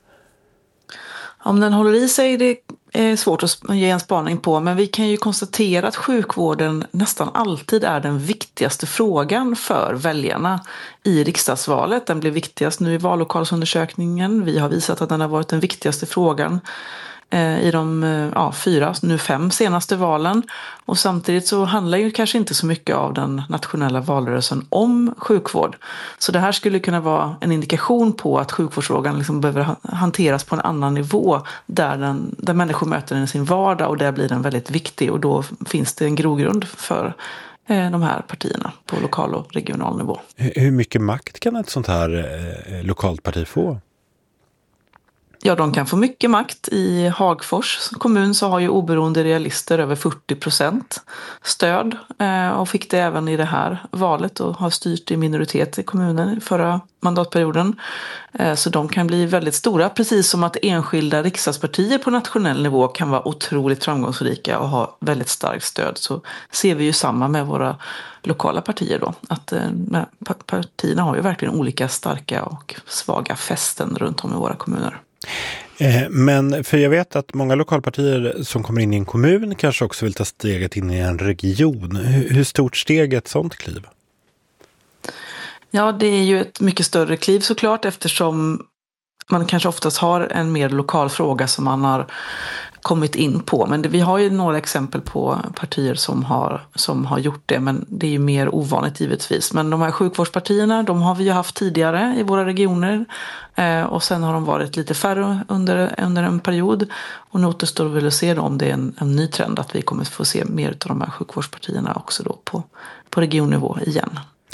Speaker 3: Om den håller i sig, det är svårt att ge en spaning på, men vi kan ju konstatera att sjukvården nästan alltid är den viktigaste frågan för väljarna i riksdagsvalet. Den blir viktigast nu i vallokalsundersökningen. Vi har visat att den har varit den viktigaste frågan i de ja, fyra, nu fem senaste valen. Och samtidigt så handlar ju kanske inte så mycket av den nationella valrörelsen om sjukvård. Så det här skulle kunna vara en indikation på att sjukvårdsfrågan liksom behöver hanteras på en annan nivå där, den, där människor möter den i sin vardag, och där blir den väldigt viktig, och då finns det en grogrund för eh, de här partierna på lokal och regional nivå.
Speaker 2: Hur mycket makt kan ett sånt här eh, lokalt parti få?
Speaker 3: Ja, de kan få mycket makt. I Hagfors kommun så har ju oberoende realister över fyrtio procent stöd eh, och fick det även i det här valet och har styrt i minoritet i kommunen förra mandatperioden. Eh, så de kan bli väldigt stora, precis som att enskilda riksdagspartier på nationell nivå kan vara otroligt framgångsrika och ha väldigt starkt stöd. Så ser vi ju samma med våra lokala partier då, att eh, partierna har ju verkligen olika starka och svaga fästen runt om i våra kommuner.
Speaker 2: Men för jag vet att många lokalpartier som kommer in i en kommun kanske också vill ta steget in i en region. Hur stort steg är ett sånt kliv?
Speaker 3: Ja, det är ju ett mycket större kliv såklart, eftersom man kanske oftast har en mer lokal fråga som man har kommit in på. Men det, vi har ju några exempel på partier som har, som har gjort det, men det är ju mer ovanligt givetvis. Men de här sjukvårdspartierna, de har vi ju haft tidigare i våra regioner, eh, och sen har de varit lite färre under, under en period. Och nu återstår väl att se då om det är en, en ny trend att vi kommer få se mer av de här sjukvårdspartierna också då på, på regionnivå igen.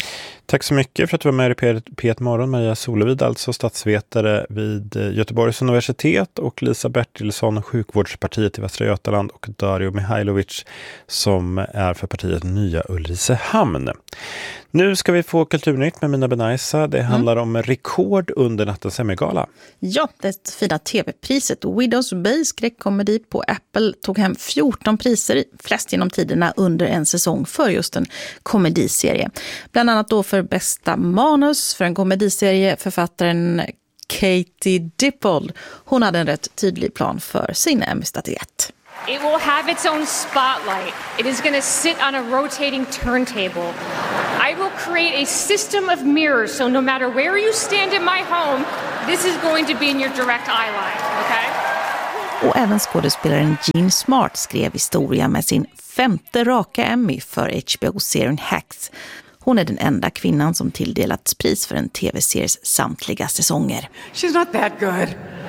Speaker 2: Tack så mycket för att du var med i P ett Morgon. Maria Solevid, alltså statsvetare vid Göteborgs universitet, och Lisa Bertilsson, sjukvårdspartiet i Västra Götaland, och Dario Mihailovic som är för partiet Nya Ulricehamn. Nu ska vi få Kulturnytt med Mina Benaisa. Det handlar mm. om rekord under nattens Emmy-gala.
Speaker 4: Ja, det fina tv-priset Widows Bay, skräckkomedi på Apple, tog hem fjorton priser, flest genom tiderna under en säsong för just en komediserie. Bland annat då för bästa manus för en komediserie, författaren Katie Dippold. Hon hade en rätt tydlig plan för sin Emmy-statyett.
Speaker 5: It will have its own spotlight. It is going to sit on a rotating turntable. I will create a system of mirrors, so no matter where you stand in my home, this is going to be in your direct eye line, okay?
Speaker 4: Och även skådespelaren Jean Smart skrev historia med sin femte raka Emmy för H B O-serien Hacks. Hon är den enda kvinnan som tilldelats pris för en tv-series samtliga säsonger.
Speaker 6: She's not that good.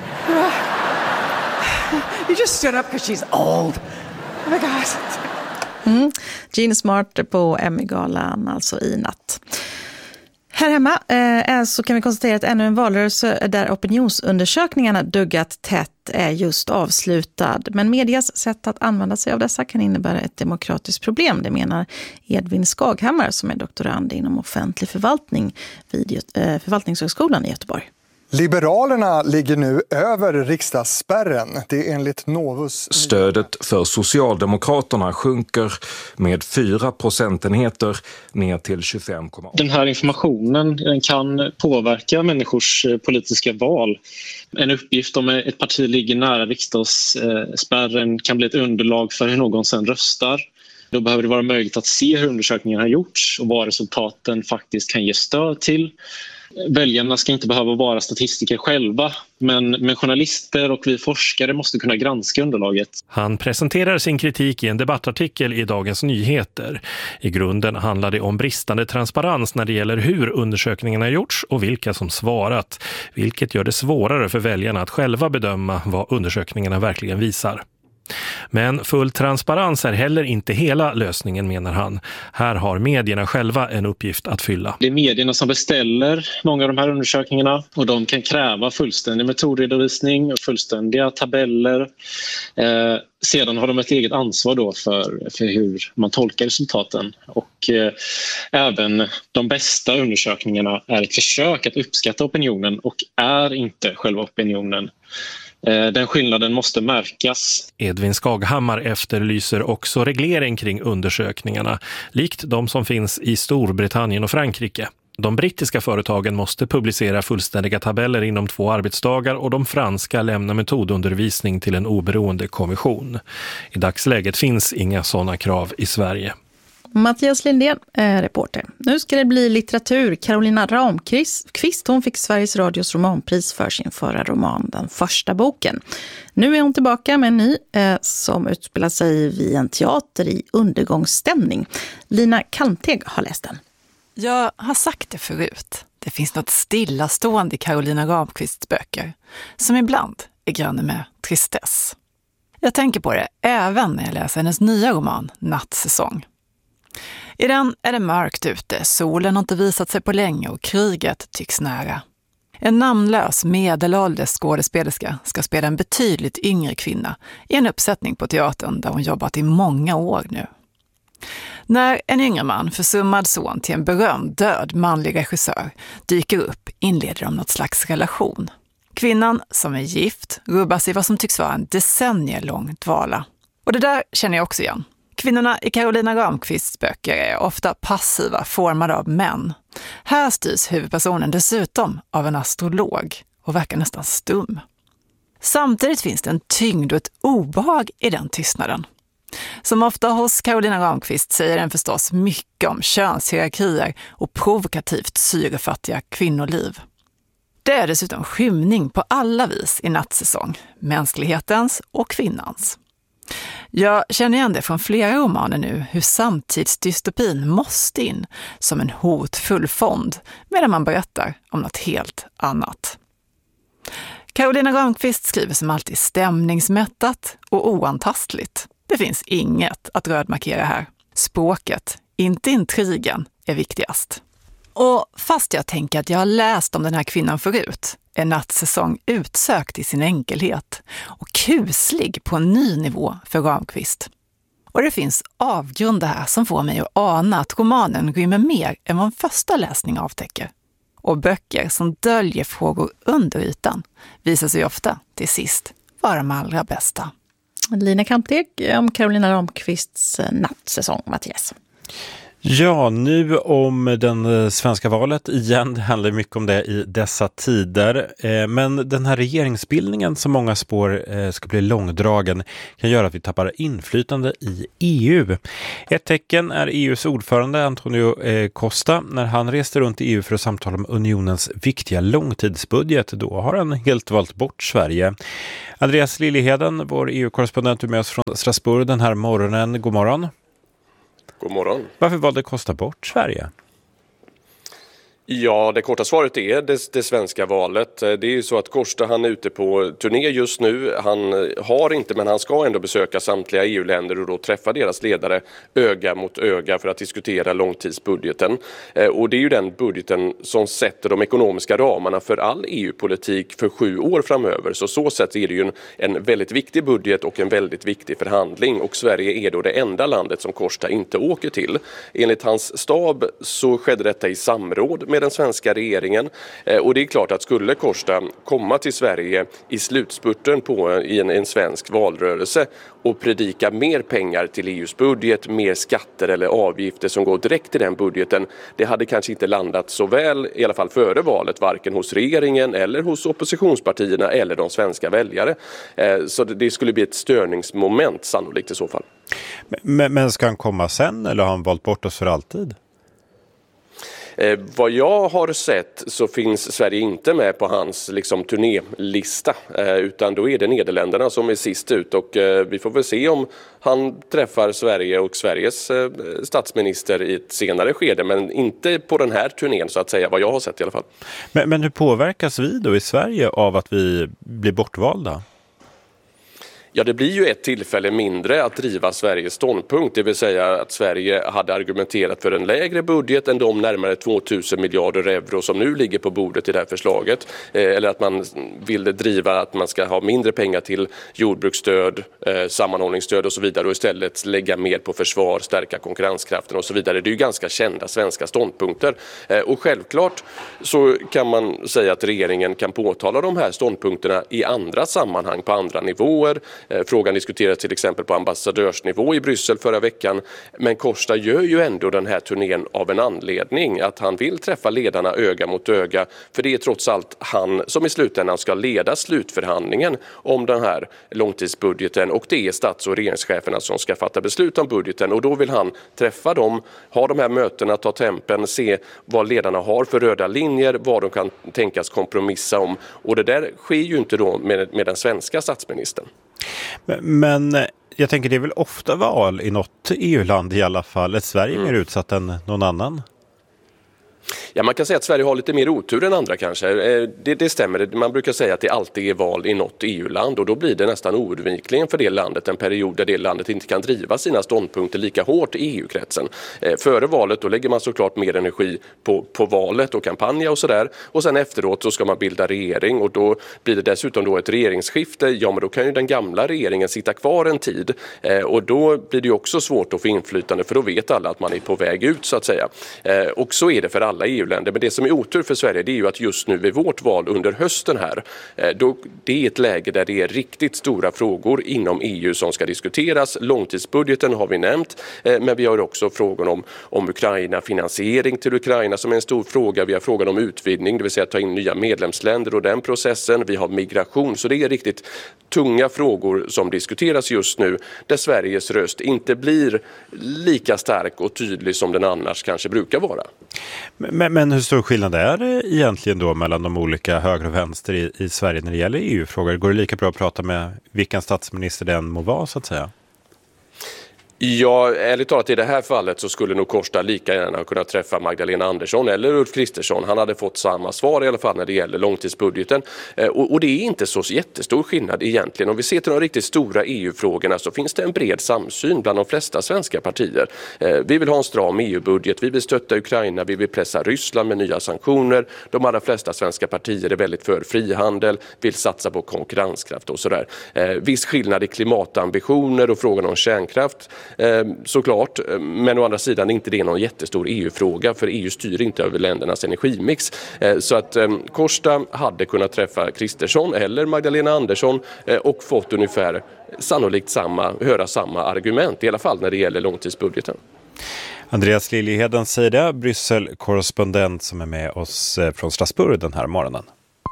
Speaker 6: You just stood up because she's old. Oh my God.
Speaker 4: Mm. Jean Smart på Emmy-galan alltså i natt. Här hemma eh, så kan vi konstatera att ännu en valrörelse där opinionsundersökningarna duggat tätt är just avslutad. Men medias sätt att använda sig av dessa kan innebära ett demokratiskt problem. Det menar Edvin Skaghammar som är doktorand inom offentlig förvaltning vid eh, Förvaltningshögskolan i Göteborg.
Speaker 24: Liberalerna ligger nu över riksdagsspärren. Det är enligt Novus.
Speaker 25: Stödet för Socialdemokraterna sjunker med fyra procentenheter ner till tjugofem komma åtta.
Speaker 26: Den här informationen kan påverka människors politiska val. En uppgift om ett parti ligger nära riksdagsspärren kan bli ett underlag för hur någon sen röstar. Då behöver det vara möjligt att se hur undersökningen har gjorts och vad resultaten faktiskt kan ge stöd till. Väljarna ska inte behöva vara statistiker själva, men, men journalister och vi forskare måste kunna granska underlaget.
Speaker 27: Han presenterar sin kritik i en debattartikel i Dagens Nyheter. I grunden handlar det om bristande transparens när det gäller hur undersökningarna har gjorts och vilka som svarat, vilket gör det svårare för väljarna att själva bedöma vad undersökningarna verkligen visar. Men full transparens är heller inte hela lösningen, menar han. Här har medierna själva en uppgift att fylla.
Speaker 26: Det är medierna som beställer många av de här undersökningarna och de kan kräva fullständig metodredovisning och fullständiga tabeller. Eh, sedan har de ett eget ansvar då för, för hur man tolkar resultaten. Och eh, även de bästa undersökningarna är ett försök att uppskatta opinionen och är inte själva opinionen. Den skillnaden måste märkas.
Speaker 27: Edvin Skaghammar efterlyser också reglering kring undersökningarna, likt de som finns i Storbritannien och Frankrike. De brittiska företagen måste publicera fullständiga tabeller inom två arbetsdagar och de franska lämnar metodundervisning till en oberoende kommission. I dagsläget finns inga sådana krav i Sverige.
Speaker 4: Mattias Lindén är reporter. Nu ska det bli litteratur. Carolina Ramqvist, hon fick Sveriges Radios romanpris för sin förra roman, den första boken. Nu är hon tillbaka med en ny eh, som utspelar sig vid en teater i undergångsstämning. Lina Kalmteg har läst den.
Speaker 28: Jag har sagt det förut. Det finns något stillastående i Carolina Ramqvists böcker som ibland är granne med tristess. Jag tänker på det även när jag läser hennes nya roman Nattsäsong. I den är det mörkt ute, solen har inte visat sig på länge och kriget tycks nära. En namnlös medelålders skådespelerska ska spela en betydligt yngre kvinna i en uppsättning på teatern där hon jobbat i många år nu. När en yngre man, försummad son till en berömd död manlig regissör, dyker upp inleder de något slags relation. Kvinnan, som är gift, rubbas i vad som tycks vara en decennielång dvala. Och det där känner jag också igen. Kvinnorna i Carolina Ramqvists böcker är ofta passiva, formade av män. Här styrs huvudpersonen dessutom av en astrolog och verkar nästan stum. Samtidigt finns det en tyngd och ett obehag i den tystnaden. Som ofta hos Carolina Ramqvist säger den förstås mycket om könshierarkier och provokativt syrefattiga kvinnoliv. Det är dessutom skymning på alla vis i Nattsäsong, mänsklighetens och kvinnans. Jag känner igen det från flera romaner nu hur samtidsdystopin måste in som en hotfull fond medan man berättar om något helt annat. Carolina Ramqvist skriver som alltid stämningsmättat och oantastligt. Det finns inget att rödmarkera här. Språket, inte intrigen, är viktigast. Och fast jag tänker att jag har läst om den här kvinnan förut, är Nattsäsong utsökt i sin enkelhet och kuslig på en ny nivå för Ramqvist. Och det finns avgrunder här som får mig att ana att romanen rymmer mer än vad en första läsning avtäcker. Och böcker som döljer frågor under ytan visar sig ofta till sist vara de allra bästa.
Speaker 4: Lina Kampteg om Carolina Ramqvists Nattsäsong, Mattias.
Speaker 2: Ja, nu om den svenska valet igen. Det handlar mycket om det i dessa tider. Men den här regeringsbildningen som många spår ska bli långdragen kan göra att vi tappar inflytande i E U. Ett tecken är E U:s ordförande Antonio Costa. När han reste runt i E U för att samtala om unionens viktiga långtidsbudget, då har han helt valt bort Sverige. Andreas Liljeheden, vår E U-korrespondent, är med oss från Strasbourg den här morgonen. God morgon.
Speaker 1: God morgon.
Speaker 2: Varför valde Costa bort Sverige?
Speaker 1: Ja, det korta svaret är det, det svenska valet. Det är ju så att Costa, han är ute på turné just nu. Han har inte, men han ska ändå besöka samtliga E U-länder och då träffa deras ledare öga mot öga för att diskutera långtidsbudgeten. Och det är ju den budgeten som sätter de ekonomiska ramarna för all E U-politik för sju år framöver. Så så sätt är det ju en, en väldigt viktig budget och en väldigt viktig förhandling. Och Sverige är då det enda landet som Costa inte åker till. Enligt hans stab så skedde detta i samråd med den svenska regeringen. Och det är klart att skulle Costa komma till Sverige i slutspurten på i en, en svensk valrörelse och predika mer pengar till E U:s budget, mer skatter eller avgifter som går direkt till den budgeten, det hade kanske inte landat så väl, i alla fall före valet, varken hos regeringen eller hos oppositionspartierna eller de svenska väljare. Så det skulle bli ett störningsmoment sannolikt i så fall.
Speaker 2: Men, men ska han komma sen eller har han valt bort oss för alltid?
Speaker 1: Eh, vad jag har sett så finns Sverige inte med på hans liksom, turnélista eh, utan då är det Nederländerna som är sist ut och eh, vi får väl se om han träffar Sverige och Sveriges eh, statsminister i ett senare skede, men inte på den här turnén så att säga, vad jag har sett i alla fall.
Speaker 2: Men, men hur påverkas vi då i Sverige av att vi blir bortvalda?
Speaker 1: Ja, det blir ju ett tillfälle mindre att driva Sveriges ståndpunkt, det vill säga att Sverige hade argumenterat för en lägre budget än de närmare tvåtusen miljarder euro som nu ligger på bordet i det här förslaget. Eh, eller att man vill driva att man ska ha mindre pengar till jordbruksstöd, eh, sammanhållningsstöd och så vidare och istället lägga mer på försvar, stärka konkurrenskraften och så vidare. Det är ju ganska kända svenska ståndpunkter. Eh, och självklart så kan man säga att regeringen kan påtala de här ståndpunkterna i andra sammanhang, på andra nivåer. Frågan diskuterades till exempel på ambassadörsnivå i Bryssel förra veckan. Men Costa gör ju ändå den här turnén av en anledning. Att han vill träffa ledarna öga mot öga. För det är trots allt han som i slutändan ska leda slutförhandlingen om den här långtidsbudgeten. Och det är stats- och regeringscheferna som ska fatta beslut om budgeten. Och då vill han träffa dem, ha de här mötena, ta tempen, se vad ledarna har för röda linjer, vad de kan tänkas kompromissa om. Och det där sker ju inte då med, med den svenska statsministern.
Speaker 2: Men jag tänker det är väl ofta val i något E U-land i alla fall. Är Sverige mm. mer utsatt än någon annan?
Speaker 1: Ja, man kan säga att Sverige har lite mer otur än andra kanske. Det, det stämmer. Man brukar säga att det alltid är val i något E U-land och då blir det nästan oundvikligen för det landet en period där det landet inte kan driva sina ståndpunkter lika hårt i E U-kretsen. Före valet då lägger man såklart mer energi på, på valet och kampanja och sådär. Och sen efteråt så ska man bilda regering och då blir det dessutom då ett regeringsskifte. Ja, men då kan ju den gamla regeringen sitta kvar en tid och då blir det ju också svårt att få inflytande för då vet alla att man är på väg ut så att säga. Och så är det för alla E U-länder. Men det som är otur för Sverige det är ju att just nu vid vårt val under hösten här, då det är ett läge där det är riktigt stora frågor inom E U som ska diskuteras. Långtidsbudgeten har vi nämnt, men vi har också frågan om, om Ukraina, finansiering till Ukraina som är en stor fråga. Vi har frågan om utvidgning, det vill säga ta in nya medlemsländer och den processen. Vi har migration, så det är riktigt tunga frågor som diskuteras just nu där Sveriges röst inte blir lika stark och tydlig som den annars kanske brukar vara.
Speaker 2: Men, men hur stor skillnad är det egentligen då mellan de olika höger och vänster i, i Sverige när det gäller E U-frågor? Går det lika bra att prata med vilken statsminister den må vara så att säga?
Speaker 1: Ja, ärligt talat i det här fallet så skulle nog Kårsta lika gärna kunna träffa Magdalena Andersson eller Ulf Kristersson. Han hade fått samma svar i alla fall när det gäller långtidsbudgeten. Eh, och, och det är inte så jättestor skillnad egentligen. Om vi ser till de riktigt stora E U-frågorna så finns det en bred samsyn bland de flesta svenska partier. Eh, vi vill ha en stram E U-budget, vi vill stötta Ukraina, vi vill pressa Ryssland med nya sanktioner. De allra flesta svenska partier är väldigt för frihandel, vill satsa på konkurrenskraft och sådär. Eh, viss skillnad i klimatambitioner och frågan om kärnkraft. Eh, såklart, men å andra sidan är inte det någon jättestor E U-fråga för E U styr inte över ländernas energimix. Eh, så att eh, Kårsta hade kunnat träffa Kristersson eller Magdalena Andersson eh, och fått ungefär sannolikt samma, höra samma argument, i alla fall när det gäller långtidsbudgeten.
Speaker 2: Andreas Liljeheden säger det, Bryssel-korrespondent som är med oss från Strasbourg den här morgonen.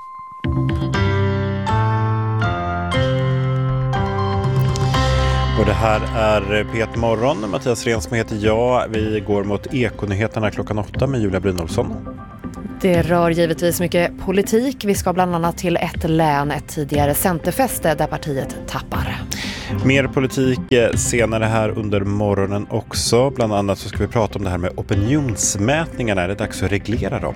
Speaker 2: Och det här är P ett Morgon. Mattias Rensmo heter jag. Vi går mot Ekonyheterna klockan åtta med Julia Brynolfsson.
Speaker 7: Det rör givetvis mycket politik. Vi ska bland annat till ett län, ett tidigare centerfäste där partiet tappar.
Speaker 2: Mer politik senare här under morgonen också. Bland annat så ska vi prata om det här med opinionsmätningarna. Är det dags att reglera dem?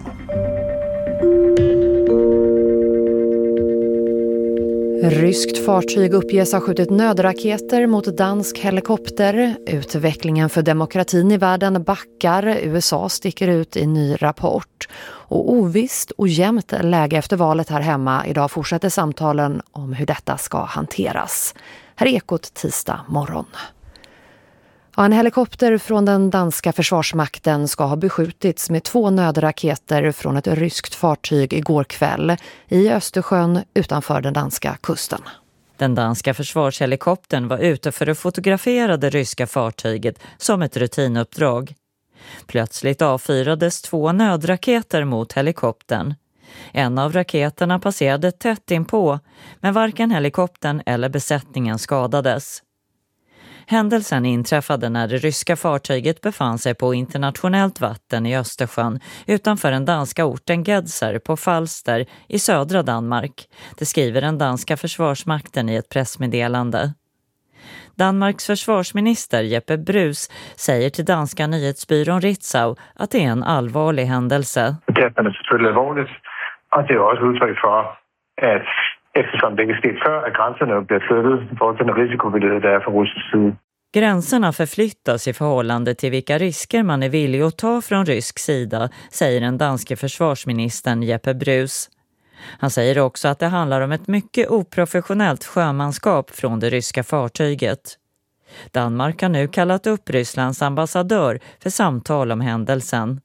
Speaker 7: Ryskt fartyg uppges ha skjutit nödraketer mot dansk helikopter. Utvecklingen för demokratin i världen backar. U S A sticker ut i ny rapport. Och ovisst och jämnt läge efter valet här hemma. Idag fortsätter samtalen om hur detta ska hanteras. Här är Ekot tisdag morgon. Ja, en helikopter från den danska försvarsmakten ska ha beskjutits med två nödraketer från ett ryskt fartyg igår kväll i Östersjön utanför den danska kusten.
Speaker 8: Den danska försvarshelikoptern var ute för att fotografera det ryska fartyget som ett rutinuppdrag. Plötsligt avfyrades två nödraketer mot helikoptern. En av raketerna passerade tätt inpå, men varken helikoptern eller besättningen skadades. Händelsen inträffade när det ryska fartyget befann sig på internationellt vatten i Östersjön utanför den danska orten Gedser på Falster i södra Danmark. Det skriver den danska försvarsmakten i ett pressmeddelande. Danmarks försvarsminister Jeppe Bruus säger till danska nyhetsbyrån Ritzau att det är en allvarlig händelse.
Speaker 9: Det är selvfølgelig allvarligt, och det är också uttryck för att eftersom det inte skett för att gränserna blir flyttat för den risikovillighet det är från rysk sida.
Speaker 8: Gränserna förflyttas i förhållande till vilka risker man är villig att ta från rysk sida, säger den danske försvarsministern Jeppe Bruus. Han säger också att det handlar om ett mycket oprofessionellt sjömanskap från det ryska fartyget. Danmark har nu kallat upp Rysslands ambassadör för samtal om händelsen.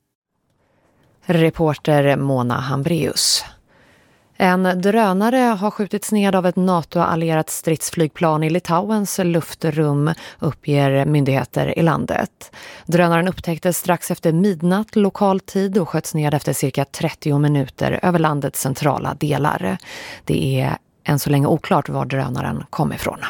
Speaker 7: Reporter Mona Hambreus. En drönare har skjutits ned av ett NATO-allierat stridsflygplan i Litauens luftrum, uppger myndigheter i landet. Drönaren upptäcktes strax efter midnatt lokal tid och sköts ned efter cirka trettio minuter över landets centrala delar. Det är än så länge oklart var drönaren kom ifrån.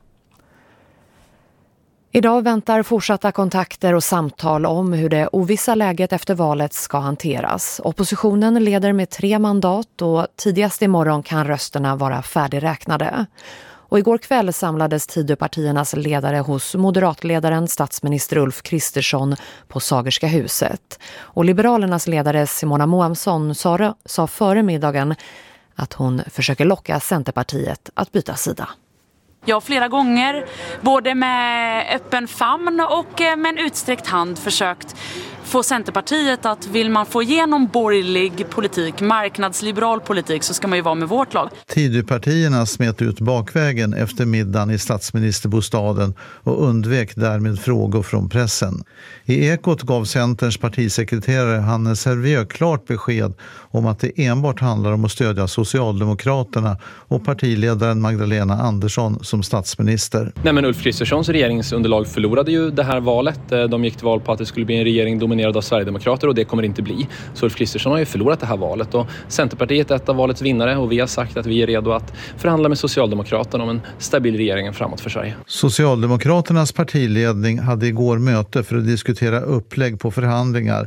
Speaker 7: Idag väntar fortsatta kontakter och samtal om hur det ovissa läget efter valet ska hanteras. Oppositionen leder med tre mandat och tidigast imorgon kan rösterna vara färdigräknade. Och igår kväll samlades Tidöpartiernas ledare hos moderatledaren statsminister Ulf Kristersson på Sagerska huset. Och Liberalernas ledare Simona Moamsson sa, sa före middagen att hon försöker locka Centerpartiet att byta sida.
Speaker 10: Jag flera gånger, både med öppen famn och med en utsträckt hand, försökt få Centerpartiet att vill man få igenom borgerlig politik, marknadsliberal politik, så ska man ju vara med vårt lag.
Speaker 12: Tidöpartierna smet ut bakvägen efter middagen i statsministerbostaden och undvek därmed frågor från pressen. I Ekot gav Centerns partisekreterare Hannes Hervieu klart besked om att det enbart handlar om att stödja Socialdemokraterna och partiledaren Magdalena Andersson som statsminister.
Speaker 13: Nej, men Ulf Kristerssons regeringsunderlag förlorade ju det här valet. De gick till val på att det skulle bli en regering dominerad av Sverigedemokrater och det kommer det inte bli. Så Ulf Kristersson har ju förlorat det här valet och Centerpartiet är ett av valets vinnare och vi har sagt att vi är redo att förhandla med Socialdemokraterna om en stabil regering framåt för Sverige.
Speaker 12: Socialdemokraternas partiledning hade igår möte för att diskutera upplägg på förhandlingar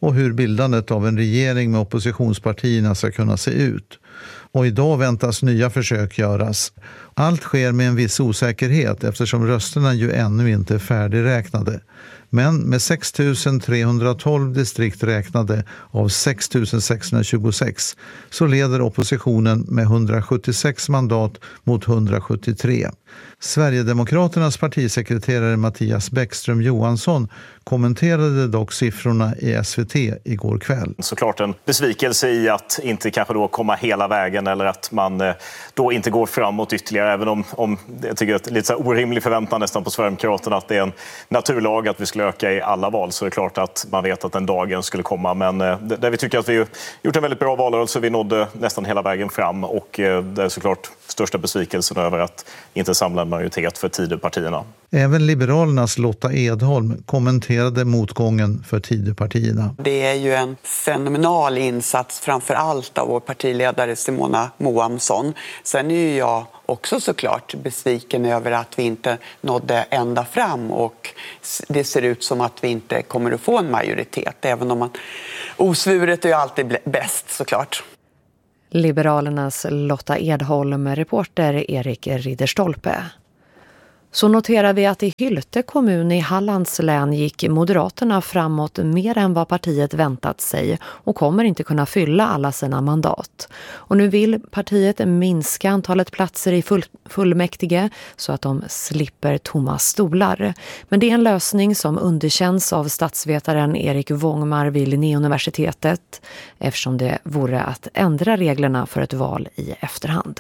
Speaker 12: och hur bildandet av en regering med oppositionspartierna ska kunna se ut. Och idag väntas nya försök göras. Allt sker med en viss osäkerhet eftersom rösterna ju ännu inte är färdigräknade. Men med sex tusen trehundratolv distrikt räknade av sex tusen sexhundratjugosex så leder oppositionen med hundrasjuttiosex mandat mot hundrasjuttiotre. Sverigedemokraternas partisekreterare Mattias Bäckström Johansson kommenterade dock siffrorna i S V T igår kväll.
Speaker 11: Såklart en besvikelse i att inte kanske då komma hela vägen eller att man då inte går framåt ytterligare, även om, om jag tycker att lite så orimlig förväntan nästan på Sverigedemokraterna att det är en naturlag att vi skulle öka i alla val, så är det klart att man vet att den dagen skulle komma, men där vi tycker att vi gjort en väldigt bra valrörelse, vi nådde nästan hela vägen fram och det är såklart största besvikelsen över att inte samla en majoritet för Tidöpartierna.
Speaker 12: Även Liberalernas Lotta Edholm kommenterade motgången för Tidöpartierna.
Speaker 14: Det är ju en fenomenal insats framför allt av vår partiledare Simona Moamsson. Sen är ju jag också såklart besviken över att vi inte nådde ända fram och det ser ut som att vi inte kommer att få en majoritet, även om man osvuret är ju alltid bäst såklart.
Speaker 7: Liberalernas Lotta Edholm, reporter Erik Ridderstolpe. Så noterar vi att i Hylte kommun i Hallands län gick Moderaterna framåt mer än vad partiet väntat sig och kommer inte kunna fylla alla sina mandat. Och nu vill partiet minska antalet platser i full, fullmäktige så att de slipper tomma stolar. Men det är en lösning som underkänns av statsvetaren Erik Wångmar vid Linnéuniversitetet eftersom det vore att ändra reglerna för ett val i efterhand.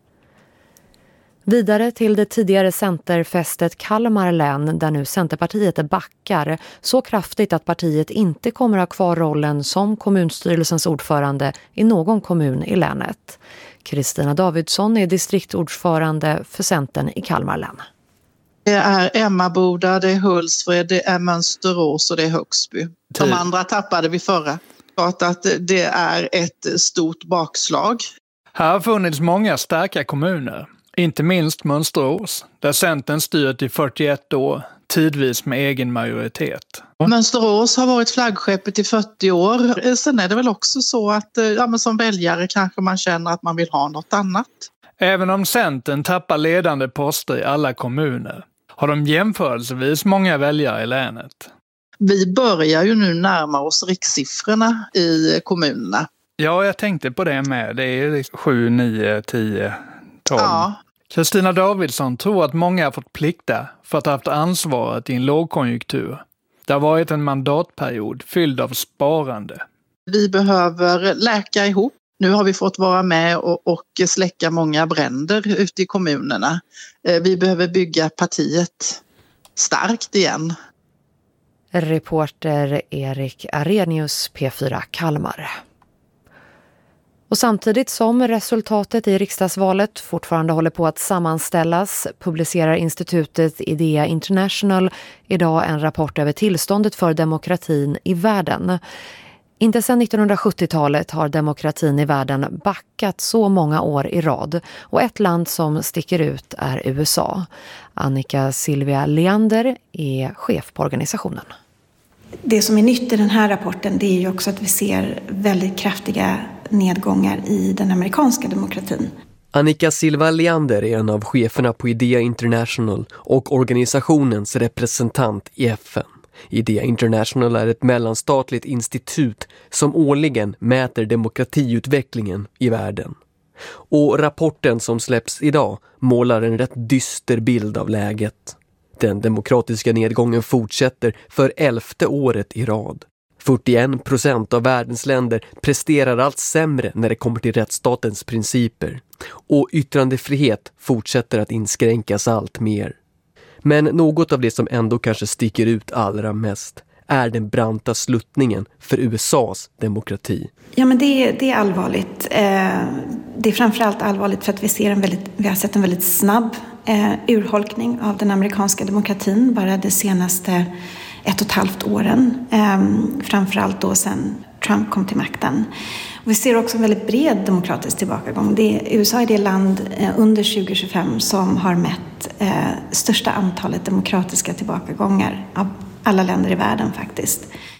Speaker 7: Vidare till det tidigare centerfästet Kalmar län där nu Centerpartiet backar så kraftigt att partiet inte kommer att ha kvar rollen som kommunstyrelsens ordförande i någon kommun i länet. Kristina Davidsson är distriktordförande för Centern i Kalmar län.
Speaker 15: Det är Emmaboda, det är Hultsfred, det är Mönsterås och det är Högsby. De andra tappade vi förra. Klart att det är ett stort bakslag.
Speaker 16: Här har funnits många starka kommuner. Inte minst Mönsterås, där Centern styrt i fyrtioett år, tidvis med egen majoritet.
Speaker 15: Mönsterås har varit flaggskeppet i fyrtio år. Sen är det väl också så att ja, men som väljare kanske man känner att man vill ha något annat.
Speaker 16: Även om Centern tappar ledande poster i alla kommuner har de jämförelsevis många väljare i länet.
Speaker 15: Vi börjar ju nu närma oss rikssiffrorna i kommunerna.
Speaker 16: Ja, jag tänkte på det med. Det är sju, nio, tio...
Speaker 15: Ja.
Speaker 16: Kristina Davidsson tror att många har fått plikta för att ha haft ansvaret i en lågkonjunktur. Det har varit en mandatperiod fylld av sparande.
Speaker 15: Vi behöver läka ihop. Nu har vi fått vara med och, och släcka många bränder ute i kommunerna. Vi behöver bygga partiet starkt igen.
Speaker 7: Reporter Erik Arrhenius, P fyra Kalmar. Och samtidigt som resultatet i riksdagsvalet fortfarande håller på att sammanställas publicerar institutet Idea International idag en rapport över tillståndet för demokratin i världen. Inte sedan nittonhundrasjuttiotalet har demokratin i världen backat så många år i rad och ett land som sticker ut är U S A. Annika Silvia Leander är chef på organisationen.
Speaker 17: Det som är nytt i den här rapporten det är ju också att vi ser väldigt kraftiga nedgångar i den amerikanska demokratin.
Speaker 18: Annika Silva Leander är en av cheferna på Idea International och organisationens representant i F N. Idea International är ett mellanstatligt institut som årligen mäter demokratiutvecklingen i världen. Och rapporten som släpps idag målar en rätt dyster bild av läget. Den demokratiska nedgången fortsätter för elfte året i rad. fyrtioen procent av världens länder presterar allt sämre när det kommer till rättsstatens principer. Och yttrandefrihet fortsätter att inskränkas allt mer. Men något av det som ändå kanske sticker ut allra mest är den branta sluttningen för U S A:s demokrati.
Speaker 17: Ja, men det, det är allvarligt. Det är framförallt allvarligt för att vi, ser en väldigt, vi har sett en väldigt snabb urholkning av den amerikanska demokratin bara det senaste ett och ett halvt åren. Framförallt då sedan Trump kom till makten. Och vi ser också en väldigt bred demokratisk tillbakagång. Det är, U S A är det land under tjugo tjugofem som har mätt största antalet demokratiska tillbakagångar av alla länder i världen faktiskt.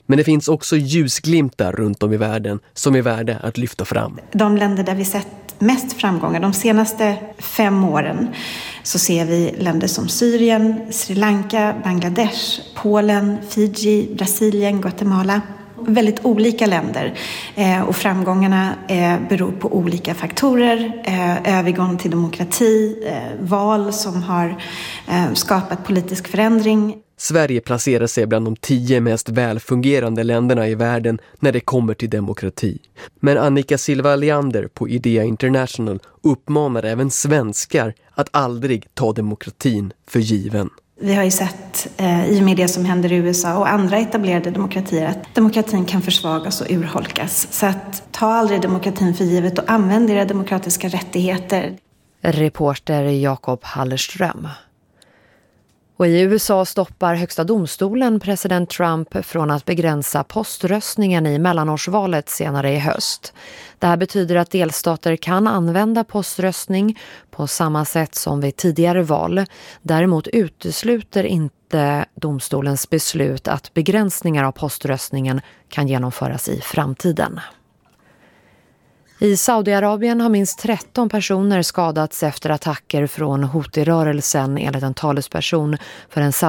Speaker 18: Men det finns också ljusglimtar runt om i världen som är värda att lyfta fram.
Speaker 17: De länder där vi sett mest framgångar de senaste fem åren så ser vi länder som Syrien, Sri Lanka, Bangladesh, Polen, Fiji, Brasilien, Guatemala. Väldigt olika länder eh, och framgångarna eh, beror på olika faktorer. Eh, övergång till demokrati, eh, val som har eh, skapat politisk förändring.
Speaker 18: Sverige placerar sig bland de tio mest välfungerande länderna i världen när det kommer till demokrati. Men Annika Silva Leander på Idea International uppmanar även svenskar att aldrig ta demokratin för given.
Speaker 17: Vi har ju sett eh, i och med det som händer i U S A och andra etablerade demokratier att demokratin kan försvagas och urholkas. Så att ta aldrig demokratin för givet och använd era demokratiska rättigheter.
Speaker 7: Reporter Jakob Hallerström. Och i U S A stoppar högsta domstolen president Trump från att begränsa poströstningen i mellanårsvalet senare i höst. Det här betyder att delstater kan använda poströstning på samma sätt som vid tidigare val. Däremot utesluter inte domstolens beslut att begränsningar av poströstningen kan genomföras i framtiden. I Saudiarabien har minst tretton personer skadats efter attacker från Houthi-rörelsen enligt en talesperson för en